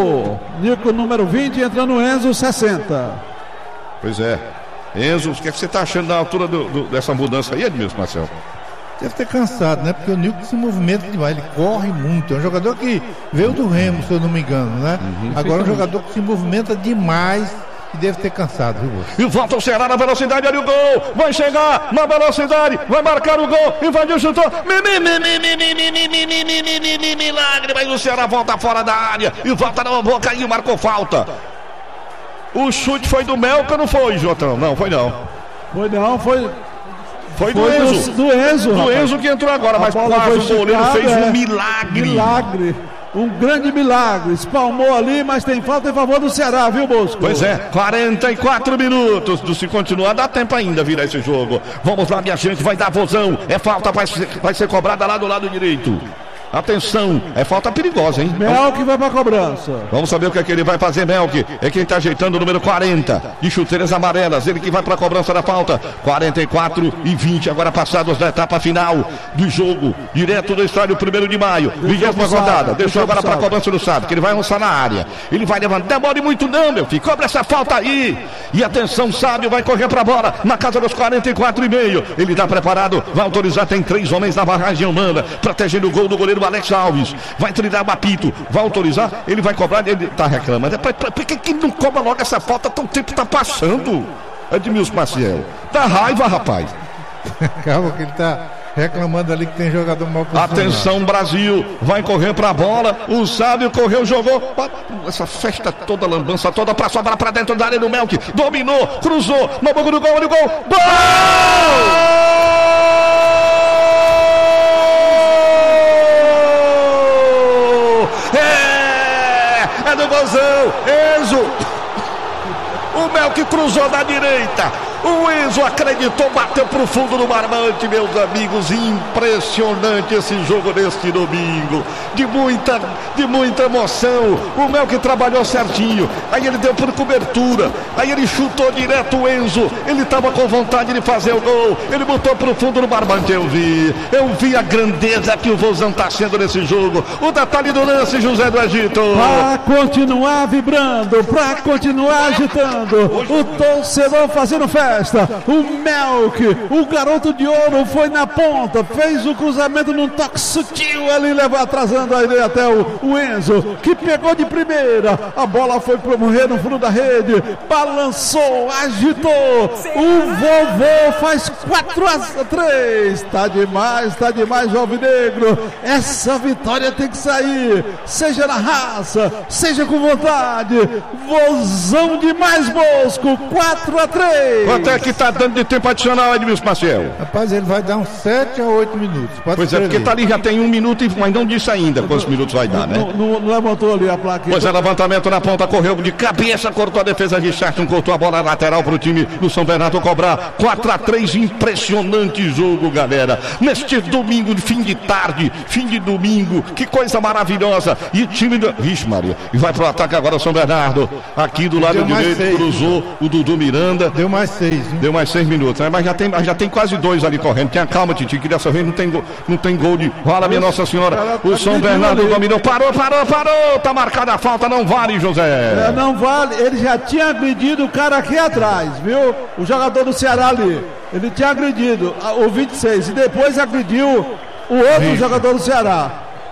Nico número 20, entrando o Enzo 60. Pois é. Enzo, o que você tá achando da altura dessa mudança aí, Edmilson Marcelo? Deve ter cansado, né? Porque o Nico se movimenta demais, ele corre muito. É um jogador que veio do Remo, se eu não me engano, né? Agora é um jogador que se movimenta demais e deve ter cansado, viu? E volta o Ceará na velocidade, olha o gol! Vai chegar na velocidade, vai marcar o gol, invadiu, chutou. Milagre, mas o Ceará volta fora da área e volta na boca e marcou falta. O chute foi do Melca, não foi, Jotão? Não, foi não. Foi do Enzo. Do Enzo. Do Enzo que entrou agora, mas quase o goleiro fez um milagre. Um grande milagre. Espalmou ali, mas tem falta em favor do Ceará, viu, Bosco? Pois é, 44 minutos. Se continuar, dá tempo ainda virar esse jogo. Vamos lá, minha gente, vai dar Vozão. É falta, vai ser cobrada lá do lado direito. Atenção, é falta perigosa, hein? Melk vai pra cobrança. Vamos saber o que é que ele vai fazer, Melk. É quem tá ajeitando o número 40 de chuteiras amarelas. Ele que vai pra cobrança da falta. 44-20, agora passados da etapa final do jogo. Direto do estádio 1º de maio. 20ª rodada. Deixou agora pra cobrança do Sábio, que ele vai lançar na área. Ele vai levantar. Demore muito não, meu filho. Cobra essa falta aí. E atenção, Sábio vai correr pra bola. Na casa dos 44,5. Ele tá preparado. Vai autorizar. Tem 3 homens na barragem humana. Protegendo o gol do goleiro Alex Alves, vai trilhar o apito, vai autorizar, ele vai cobrar, ele tá reclamando. Por que não cobra logo essa falta? Tão tempo tá passando, Edmilson Maciel. Dá raiva, rapaz. Calma que ele tá reclamando ali que tem jogador mal posicionado. Atenção, Brasil, vai correr pra bola, o Sábio correu, jogou, essa festa toda, lambança toda, passou a bola pra dentro da área do Melk, dominou, cruzou, na boca do gol, olha o gol, gol! É do Vozão, Enzo. O Melk cruzou na direita. O Enzo acreditou, bateu pro fundo do barbante, meus amigos. Impressionante esse jogo deste domingo. De muita emoção. O Melk trabalhou certinho. Aí ele deu por cobertura. Aí ele chutou direto o Enzo. Ele estava com vontade de fazer o gol. Ele botou pro fundo do barbante. Eu vi a grandeza que o Vozão tá sendo nesse jogo. O detalhe do lance, José do Egito. Pra continuar vibrando, pra continuar agitando. O torcedor fazendo festa. festa. O Melk, o garoto de ouro, foi na ponta, fez o cruzamento num toque sutil ali, atrasando aí até o Enzo, que pegou de primeira. A bola foi para morrer no fundo da rede, balançou, agitou. O vovô faz 4-3. Tá demais, o Alvinegro. Essa vitória tem que sair, seja na raça, seja com vontade. Vozão demais, Bosco. 4-3. Quanto é que tá dando de tempo adicional, Edmilson Maciel? Rapaz, ele vai dar uns 7 a 8 minutos. Pois é, porque tá ali, já tem 1 minuto, mas não disse ainda quantos minutos vai dar, né? Não levantou ali a placa. Pois é, levantamento na ponta, correu de cabeça, cortou a defesa de Richardson, cortou a bola lateral pro time do São Bernardo cobrar. 4-3, impressionante jogo, galera. Neste domingo, fim de tarde, fim de domingo, que coisa maravilhosa. E o time do... Vixe, Maria. E vai pro ataque agora o São Bernardo. Aqui do lado direito, cruzou o Dudu Miranda. Deu mais 6, hein? Deu mais 6 minutos, né? Mas já tem quase 2 ali correndo. Tenha calma, Titi, que dessa vez não tem gol de... Fala, minha Nossa Senhora. O São Bernardo dominou. Parou. Tá marcada a falta, não vale, José. Não vale. Ele já tinha agredido o cara aqui atrás, viu? O jogador do Ceará ali. Ele tinha agredido o 26 e depois agrediu o outro jogador do Ceará.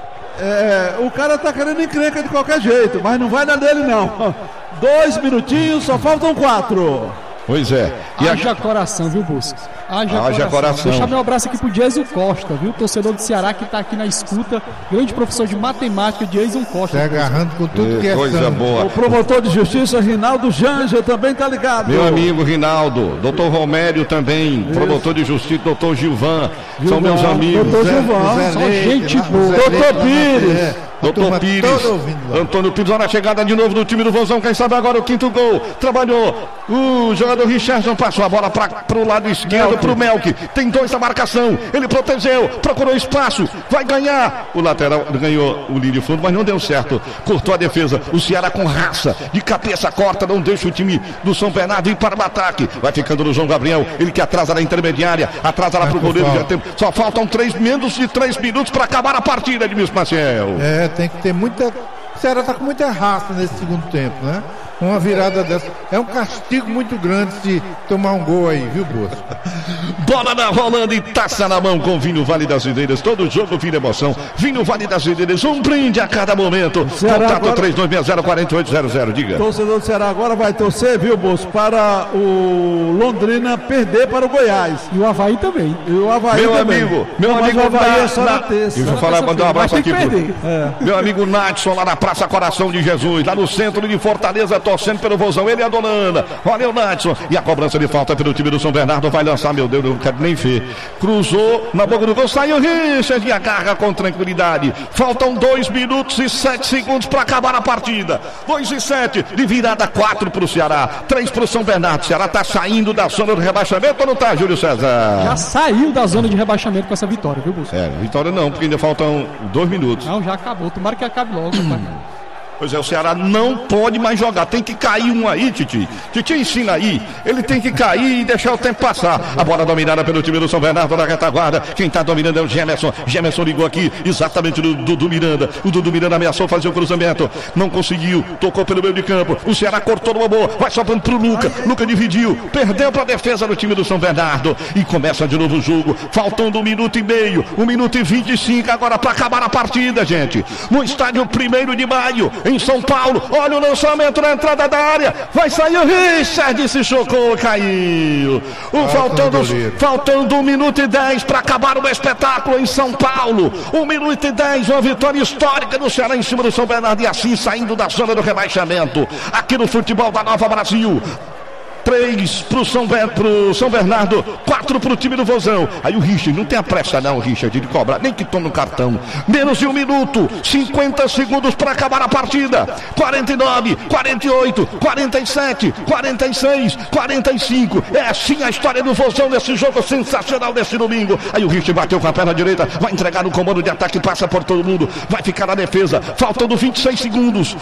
O cara tá querendo encrenca de qualquer jeito, mas não vai dar dele não. 2 minutinhos, só faltam 4. Pois é. Haja coração, viu, Busca? Haja coração. Deixa meu abraço aqui pro Jason Costa, viu? Torcedor do Ceará que tá aqui na escuta. Grande professor de matemática, Jason Costa. Tá agarrando com tudo que é coisa sangue. boa. O promotor de justiça, Rinaldo Janja, também tá ligado. Meu amigo Rinaldo, doutor Romério também, promotor de justiça, doutor Gilvan, são meus amigos. Doutor Gilvan, só gente boa. doutor Pires. Doutor Pires, Antônio Pires, olha a chegada de novo do time do Vozão, quem sabe agora o 5º gol, trabalhou, o jogador Richardson passou a bola pro lado esquerdo, pro Melk, tem 2 da marcação, ele protegeu, procurou espaço, vai ganhar, o lateral ganhou o linha de fundo, mas não deu certo, cortou a defesa, o Ceará com raça, de cabeça corta, não deixa o time do São Bernardo ir para o ataque, vai ficando no João Gabriel, ele que atrasa na intermediária, atrasa lá pro goleiro, só faltam menos de 3 minutos para acabar a partida, Edmilson Maciel. Tem que ter muita... O Ceará tá com muita raça nesse segundo tempo, né? Uma virada dessa. É um castigo muito grande se tomar um gol aí, viu, Bosco? Bola na rolando e taça na mão com Vinho Vale das Videiras. Todo jogo, vinho emoção. Vinho Vale das Videiras, um brinde a cada momento. Contato agora... 3260-4800, diga. Torcedor do Ceará agora vai torcer, viu, Bosco, para o Londrina perder para o Goiás. E o Avaí também. Meu também. amigo. Meu amigo o Avaí é só na terça. Deixa eu falar, mandar um abraço aqui pro... Meu amigo Natson, lá na Praça Coração de Jesus, lá no centro de Fortaleza, torcendo pelo Vozão, ele e a Dona Ana. Valeu, Natson. E a cobrança de falta pelo time do São Bernardo vai lançar, meu Deus, eu não quero nem ver. Cruzou na boca do gol, saiu Richard e agarra com tranquilidade. Faltam 2 minutos e 7 segundos para acabar a partida. 2 e 7, de virada 4 para o Ceará, 3 para o São Bernardo. O Ceará está saindo da zona do rebaixamento ou não está, Júlio César? Já saiu da zona de rebaixamento com essa vitória, viu, Busco? Vitória não, porque ainda faltam 2 minutos. Não, já acabou. Tomara que acabe logo, pai. Pois é, o Ceará não pode mais jogar, tem que cair um aí, Titi. Titi ensina aí, ele tem que cair e deixar o tempo passar. A bola dominada pelo time do São Bernardo na retaguarda. Quem está dominando é o Gemerson. Gemerson ligou aqui exatamente do Dudu Miranda. O Dudu Miranda ameaçou fazer o cruzamento, não conseguiu, tocou pelo meio de campo. O Ceará cortou numa boa, vai sobrando pro Luca. Luca dividiu, perdeu para a defesa do time do São Bernardo. E começa de novo o jogo, faltando 1 minuto e meio, 1 minuto e 25 agora para acabar a partida, gente. No estádio 1º de Maio, em São Paulo, olha o lançamento na entrada da área, vai sair o Richard, se chocou, caiu. Faltando 1 minuto e 10 para acabar o espetáculo em São Paulo. 1 minuto e 10, uma vitória histórica do Ceará em cima do São Bernardo e assim saindo da zona do rebaixamento. Aqui no futebol da Nova Brasil. 3 pro São Bernardo, 4 pro time do Vozão. Aí o Richard, não tem a pressa não, Richard, de cobrar, nem que tome no cartão. Menos de 1 minuto, 50 segundos para acabar a partida. 49, 48, 47, 46, 45. É assim a história do Vozão nesse jogo sensacional desse domingo. Aí o Richard bateu com a perna direita, vai entregar no comando de ataque, passa por todo mundo, vai ficar na defesa. Faltando 26 segundos.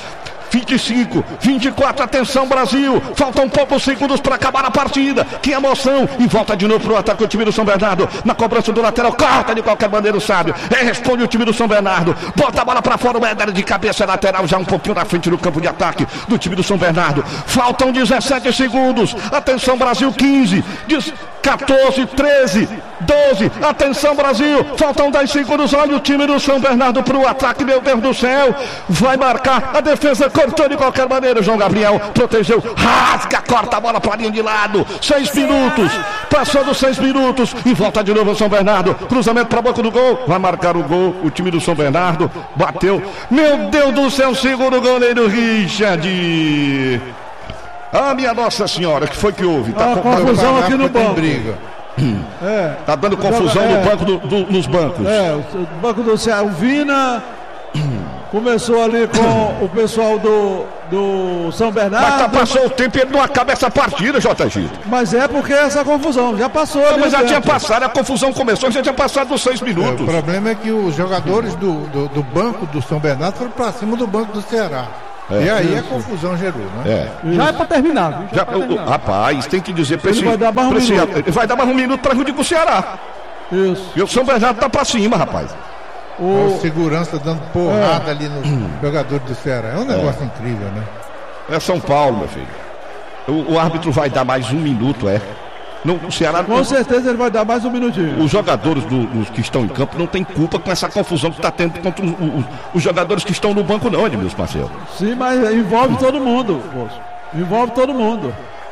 25, 24, atenção Brasil, faltam poucos segundos para acabar a partida, que emoção, e volta de novo pro ataque o time do São Bernardo, na cobrança do lateral, corta de qualquer maneira o Sábio, responde o time do São Bernardo, bota a bola para fora, o Éder de cabeça lateral, já um pouquinho na frente do campo de ataque do time do São Bernardo, faltam 17 segundos, atenção Brasil, 15, 14, 13, 12, atenção Brasil, faltam 10 segundos, olha o time do São Bernardo pro ataque, meu Deus do céu, vai marcar, a defesa cortou de qualquer maneira, João Gabriel protegeu, rasga, corta a bola para a linha de lado, 6 minutos, passou dos 6 minutos, e volta de novo o São Bernardo, cruzamento para a boca do gol, vai marcar o gol, o time do São Bernardo, bateu, meu Deus do céu, segundo goleiro Richard. Ah, minha Nossa Senhora, que foi que houve? Tá confusão aqui no banco. Briga. Tá dando confusão no banco nos bancos. O banco do Ceará, o Vina começou ali com o pessoal do São Bernardo. Mas passou o tempo e ele não acaba essa partida, JG. Mas é porque essa confusão já passou. Não, mas já tinha passado, a confusão começou, já tinha passado dos 6 minutos. O problema é que os jogadores do banco do São Bernardo foram para cima do banco do Ceará. E aí a confusão gerou, né? Já é pra terminar, viu? Rapaz, tem que dizer pra ele vai dar mais um minuto. Ele vai dar mais um minuto pra prejudicar o Ceará. Isso. E o São Bernardo tá pra cima, rapaz. O segurança dando porrada ali no jogador do Ceará. É um negócio incrível, né? É São Paulo, meu filho. O árbitro vai dar mais um minuto, Não, o Ceará, com certeza ele vai dar mais um minutinho. Os jogadores dos que estão em campo não tem culpa com essa confusão que está tendo contra os jogadores que estão no banco, não, Edmilson Marcelo. Sim, mas envolve todo mundo, moço. Envolve todo mundo.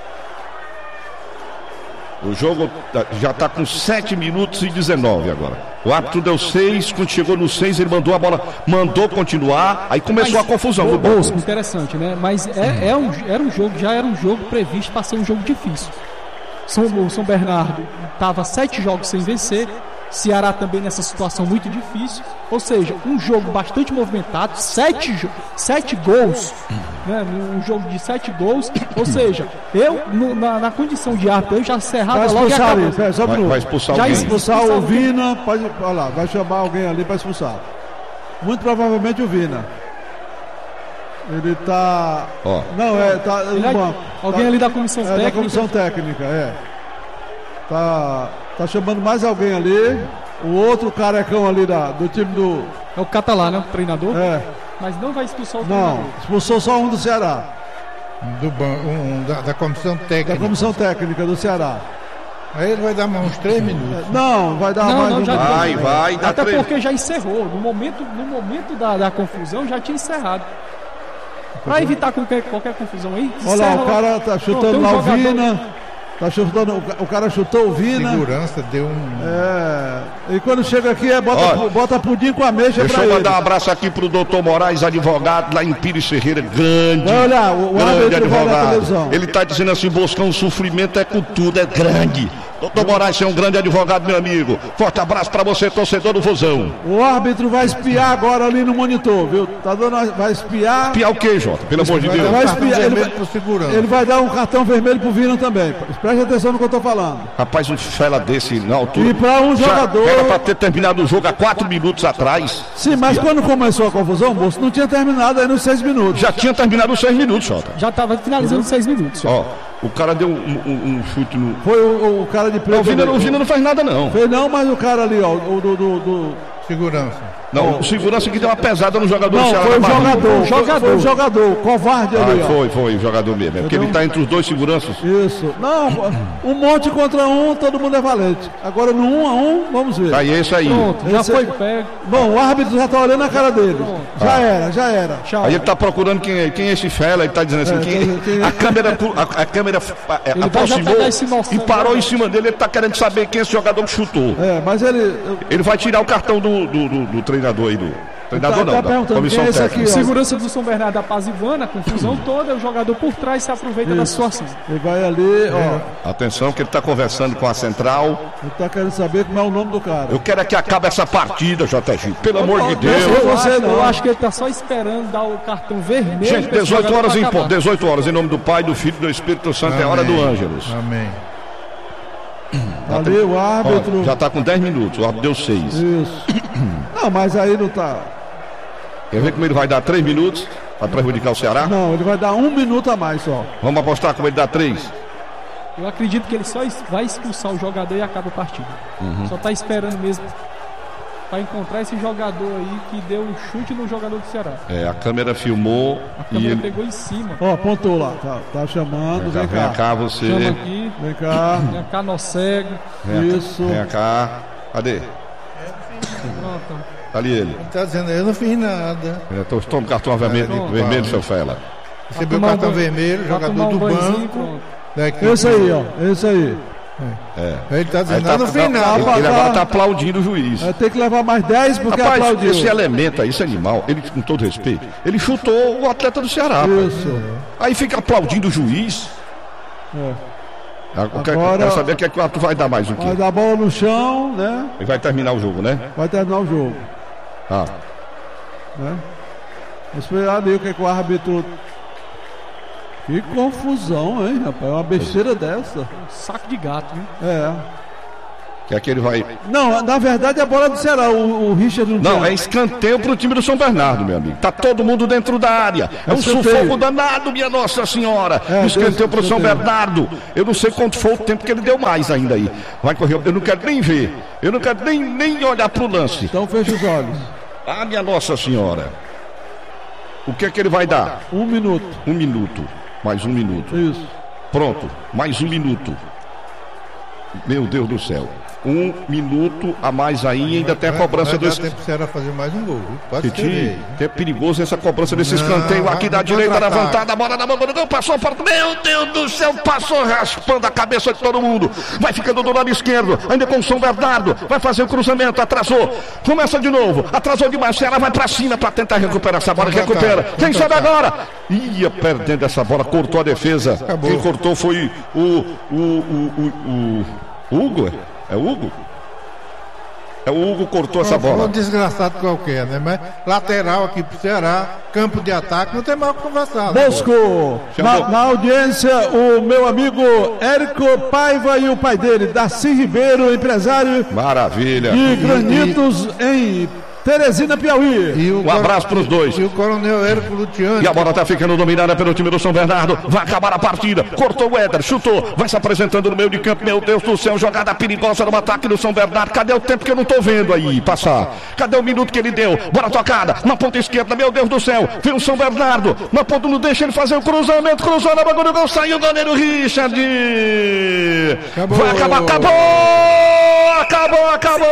O jogo já está com 7 minutos e 19 agora. O árbitro deu 6, quando chegou no 6 ele mandou a bola, mandou continuar, aí começou a confusão. Interessante, né? Mas era um jogo previsto para ser um jogo difícil. O São Bernardo estava 7 jogos sem vencer, Ceará também nessa situação muito difícil, ou seja, um jogo bastante movimentado, 7 gols, né? Um jogo de 7 gols, ou seja, eu na condição de árbitro eu já cerrava logo vai expulsar alguém. Já expulsar o Vina, olha lá, vai chamar alguém ali para expulsar. Muito provavelmente o Vina. Ele tá. Tá no banco. Alguém ali da comissão técnica. Da comissão técnica, Tá chamando mais alguém ali. O outro carecão ali do time do. É o Catalá, né? O treinador? Mas não vai expulsar o treinador. Não, expulsou só um do Ceará. Da comissão técnica. Da comissão técnica do Ceará. Aí ele vai dar mais uns 3 minutos. Não, vai dar mais um. Vai dar até 3. Porque já encerrou. No momento da confusão já tinha encerrado. Pra evitar qualquer confusão aí. Olha lá, o cara tá chutando lá o Vina. Tá chutando, o cara chutou o Vina. Segurança deu E quando chega aqui bota pudim com ameixa pra ele. Deixa eu mandar um abraço aqui pro doutor Moraes, advogado lá em Pires Ferreira, grande. Olha, o grande advogado. Ele tá dizendo assim, Boscão, o sofrimento é com tudo, é grande. Doutor Moraes, você é um grande advogado, meu amigo. Forte abraço pra você, torcedor do Vozão. O árbitro vai espiar agora ali no monitor, viu? Vai espiar. Espiar o quê, Jota? Pelo amor de Deus. Vai espiar. Ele vai dar um cartão vermelho pro Vina também. Preste atenção no que eu tô falando. Rapaz, um fela desse na altura. E pra um jogador. Era pra ter terminado o jogo há 4 minutos atrás. Sim, mas quando começou a confusão, moço, não tinha terminado aí nos 6 minutos. Já tinha terminado os 6 minutos, Jota. Já tava finalizando os 6 minutos. O cara deu um chute no. Foi o cara de preto. O Vina não faz nada, não. Fez não, mas o cara ali, do segurança. Não, o segurança que deu uma pesada no jogador do Ceará. Foi o jogador, covarde ali. Foi o jogador mesmo. Porque ele tá entre os dois seguranças. Isso. Não, um monte contra um, todo mundo é valente. Agora no 1 a 1, vamos ver. Aí é isso aí. Pronto, já foi pego. Bom, o árbitro já tá olhando a cara dele. Já era. Aí ele tá procurando quem é esse fela, ele tá dizendo assim, a câmera aproximou e parou em cima dele, ele tá querendo saber quem é esse jogador que chutou. Mas ele vai tirar o cartão do treinador aí, treinador não, da comissão técnica. O segurança do São Bernardo apaziguando a confusão toda, o jogador por trás se aproveita da situação. Ele vai ali, Atenção que ele está conversando com a central. Ele está querendo saber como é o nome do cara. Eu quero é que acabe essa partida, JG. Pelo amor de Deus. Eu acho que ele está só esperando dar o cartão vermelho. Gente, 18 horas em nome do Pai, do Filho e do Espírito Santo. Amém. É hora do Ângelos. Amém. Ali o árbitro. Já está com 10 minutos, o árbitro deu 6. Isso. Não, mas aí não tá. Quer ver como ele vai dar 3 minutos? Vai prejudicar o Ceará? Não, ele vai dar 1 minuto a mais só. Vamos apostar como ele dá 3. Eu acredito que ele só vai expulsar o jogador e acaba a partida. Só tá esperando mesmo para encontrar esse jogador aí que deu um chute no jogador do Ceará. A câmera filmou a câmera ele pegou em cima. Apontou lá, tá chamando, vem cá. Vem cá você. Chama aqui. Vem cá. Vem cá, nó cego. Isso. Vem cá. Cadê? Pronto. Tá ali ele. Ele tá dizendo, eu não fiz nada. Toma cartão vermelho, seu Fela. Recebeu o cartão vermelho, jogador do banco. Esse aí, ó. Esse aí. Ele tá dizendo, eu não fiz nada. Ele agora tá aplaudindo o juiz. Tem que levar mais 10 porque aplaudiu. Esse elemento aí, esse animal, ele, com todo respeito, ele chutou o atleta do Ceará. Isso. Aí fica aplaudindo o juiz. Agora, quero saber o que é que o árbitro vai dar mais um quê? Vai dar bola no chão, né? E vai terminar o jogo, né? Vai terminar o jogo. Né? Vamos esperar ali o que é que o árbitro... Que confusão, hein, rapaz? Uma besteira dessa. Um saco de gato, hein? Que é que ele vai... Não, na verdade é a bola do Ceará. O Richard não é escanteio pro time do São Bernardo, meu amigo. Tá todo mundo dentro da área. É um sufoco danado, minha Nossa Senhora. Escanteio pro São Bernardo. Eu não sei quanto foi o tempo que ele deu mais ainda aí. Vai correr. Eu não quero nem ver. Eu não quero nem olhar pro lance. Então fecha os olhos. Minha Nossa Senhora. O que é que ele vai dar? 1 minuto. 1 minuto. Mais 1 minuto. Isso. Pronto. Mais 1 minuto. Meu Deus do céu. 1 minuto a mais aí, ainda tem a cobrança do escanteio. Vai dar tempo para fazer mais um gol, viu? Pode ser. É perigoso essa cobrança desse escanteio aqui da direita levantada, a bola na mão do gol, passou por... Meu Deus do céu, passou raspando a cabeça de todo mundo. Vai ficando do lado esquerdo, ainda com o São Bernardo, vai fazer o cruzamento, atrasou. Começa de novo, atrasou demais, ela vai pra cima pra tentar recuperar essa bola, recupera. Quem sabe agora? Ia perdendo essa bola, cortou a defesa. Acabou. Quem cortou foi o Hugo. É o Hugo? O Hugo cortou essa bola. Um desgraçado qualquer, né? Mas lateral aqui pro Ceará, campo de ataque, não tem mais o que conversar. Bosco, na audiência, o meu amigo Érico Paiva e o pai dele, Darcy Ribeiro, empresário. Maravilha. De Granitos em Teresina, Piauí. Um abraço para os dois. E o coronel Érico Luciano. E a bola está ficando dominada pelo time do São Bernardo. Vai acabar a partida. Cortou o Éder, chutou. Vai se apresentando no meio de campo. Meu Deus do céu, jogada perigosa no ataque do São Bernardo. Cadê o tempo que eu não estou vendo aí passar? Cadê o minuto que ele deu? Bola tocada na ponta esquerda. Meu Deus do céu. Vem o São Bernardo. Na ponta não deixa ele fazer o cruzamento. Cruzou na bagulho do gol. Saiu o goleiro Richard. Acabou. Vai acabar. Acabou.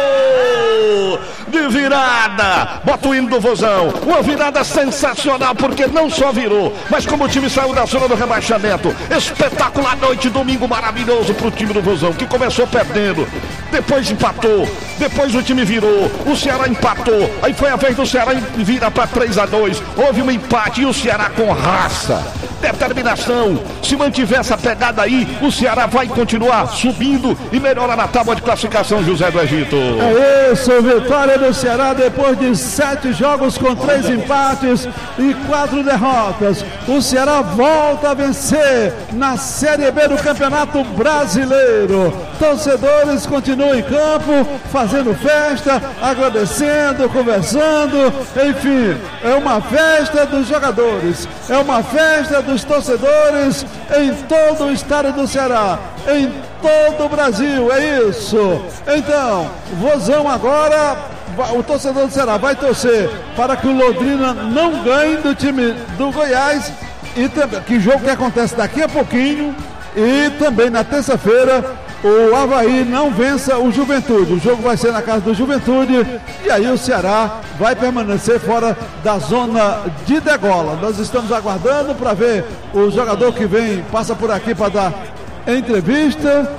De virada, bota o hino do Vozão, uma virada sensacional, porque não só virou, mas como o time saiu da zona do rebaixamento, espetacular noite, domingo maravilhoso pro time do Vozão, que começou perdendo, depois empatou, depois o time virou, o Ceará empatou, aí foi a vez do Ceará virar para 3-2, houve um empate e o Ceará com raça, determinação, se mantiver essa pegada aí, o Ceará vai continuar subindo e melhorar na tábua de classificação, José do Egito. É isso, vitória do Ceará depois de 7 jogos com 3 empates e 4 derrotas. O Ceará volta a vencer na Série B do Campeonato Brasileiro. Torcedores continuam em campo, fazendo festa, agradecendo, conversando, enfim, é uma festa dos jogadores, é uma festa dos torcedores em todo o estado do Ceará, em todo o Brasil, é isso. Então, Vozão agora, o torcedor do Ceará vai torcer para que o Londrina não ganhe do time do Goiás, e também, que jogo que acontece daqui a pouquinho, e também na terça-feira o Avaí não vença o Juventude. O jogo vai ser na casa do Juventude e aí o Ceará vai permanecer fora da zona de degola. Nós estamos aguardando para ver o jogador que vem, passa por aqui para dar entrevista.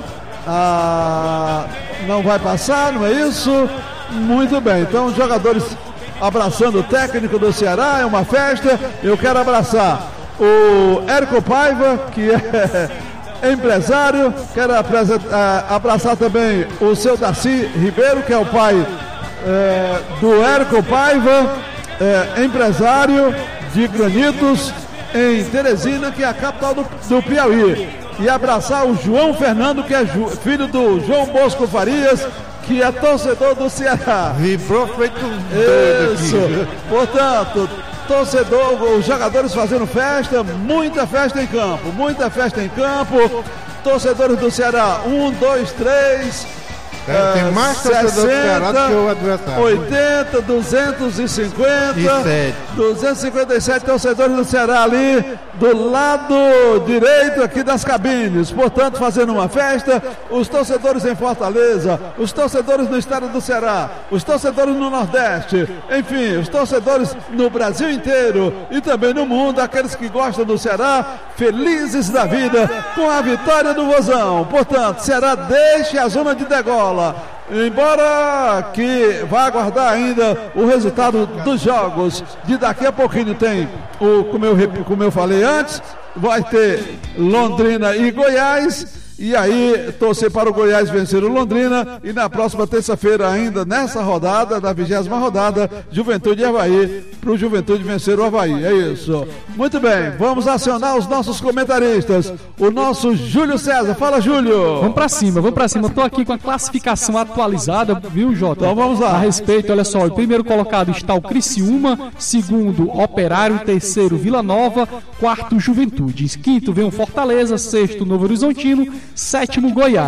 Não vai passar, não é isso? Muito bem, então os jogadores abraçando o técnico do Ceará, é uma festa. Eu quero abraçar o Érico Paiva, que é empresário, quero abraçar também o seu Darcy Ribeiro, que é o pai do Érico Paiva, empresário de Granitos em Teresina, que é a capital do Piauí, e abraçar o João Fernando, que é filho do João Bosco Farias, que é torcedor do Ceará. Vibrou feito um doido. Isso, portanto, torcedor, os jogadores fazendo festa, muita festa em campo, torcedores do Ceará, 1, 2, 3, tem mais 60, torcedor do Ceará do que o adversário. 80, 250, 257 torcedores do Ceará ali do lado direito aqui das cabines, portanto fazendo uma festa, os torcedores em Fortaleza, os torcedores no estado do Ceará, os torcedores no Nordeste, enfim, os torcedores no Brasil inteiro e também no mundo, aqueles que gostam do Ceará, felizes da vida com a vitória do Vozão. Portanto, Ceará deixa a zona de degola, embora que vá aguardar ainda o resultado dos jogos de daqui a pouquinho. Tem como eu falei antes, vai ter Londrina e Goiás, e aí torcer para o Goiás vencer o Londrina, e na próxima terça-feira ainda, nessa rodada, da 20ª rodada, Juventude e Avaí, para o Juventude vencer o Avaí, é isso. Muito bem, vamos acionar os nossos comentaristas, o nosso Júlio César. Fala, Júlio! Vamos pra cima, eu tô aqui com a classificação atualizada, viu, Jota? Então vamos lá. A respeito, olha só, o primeiro colocado está o Criciúma, segundo Operário, terceiro Vila Nova, quarto Juventude, quinto vem o Fortaleza, sexto Novo Horizontino, sétimo Goiás.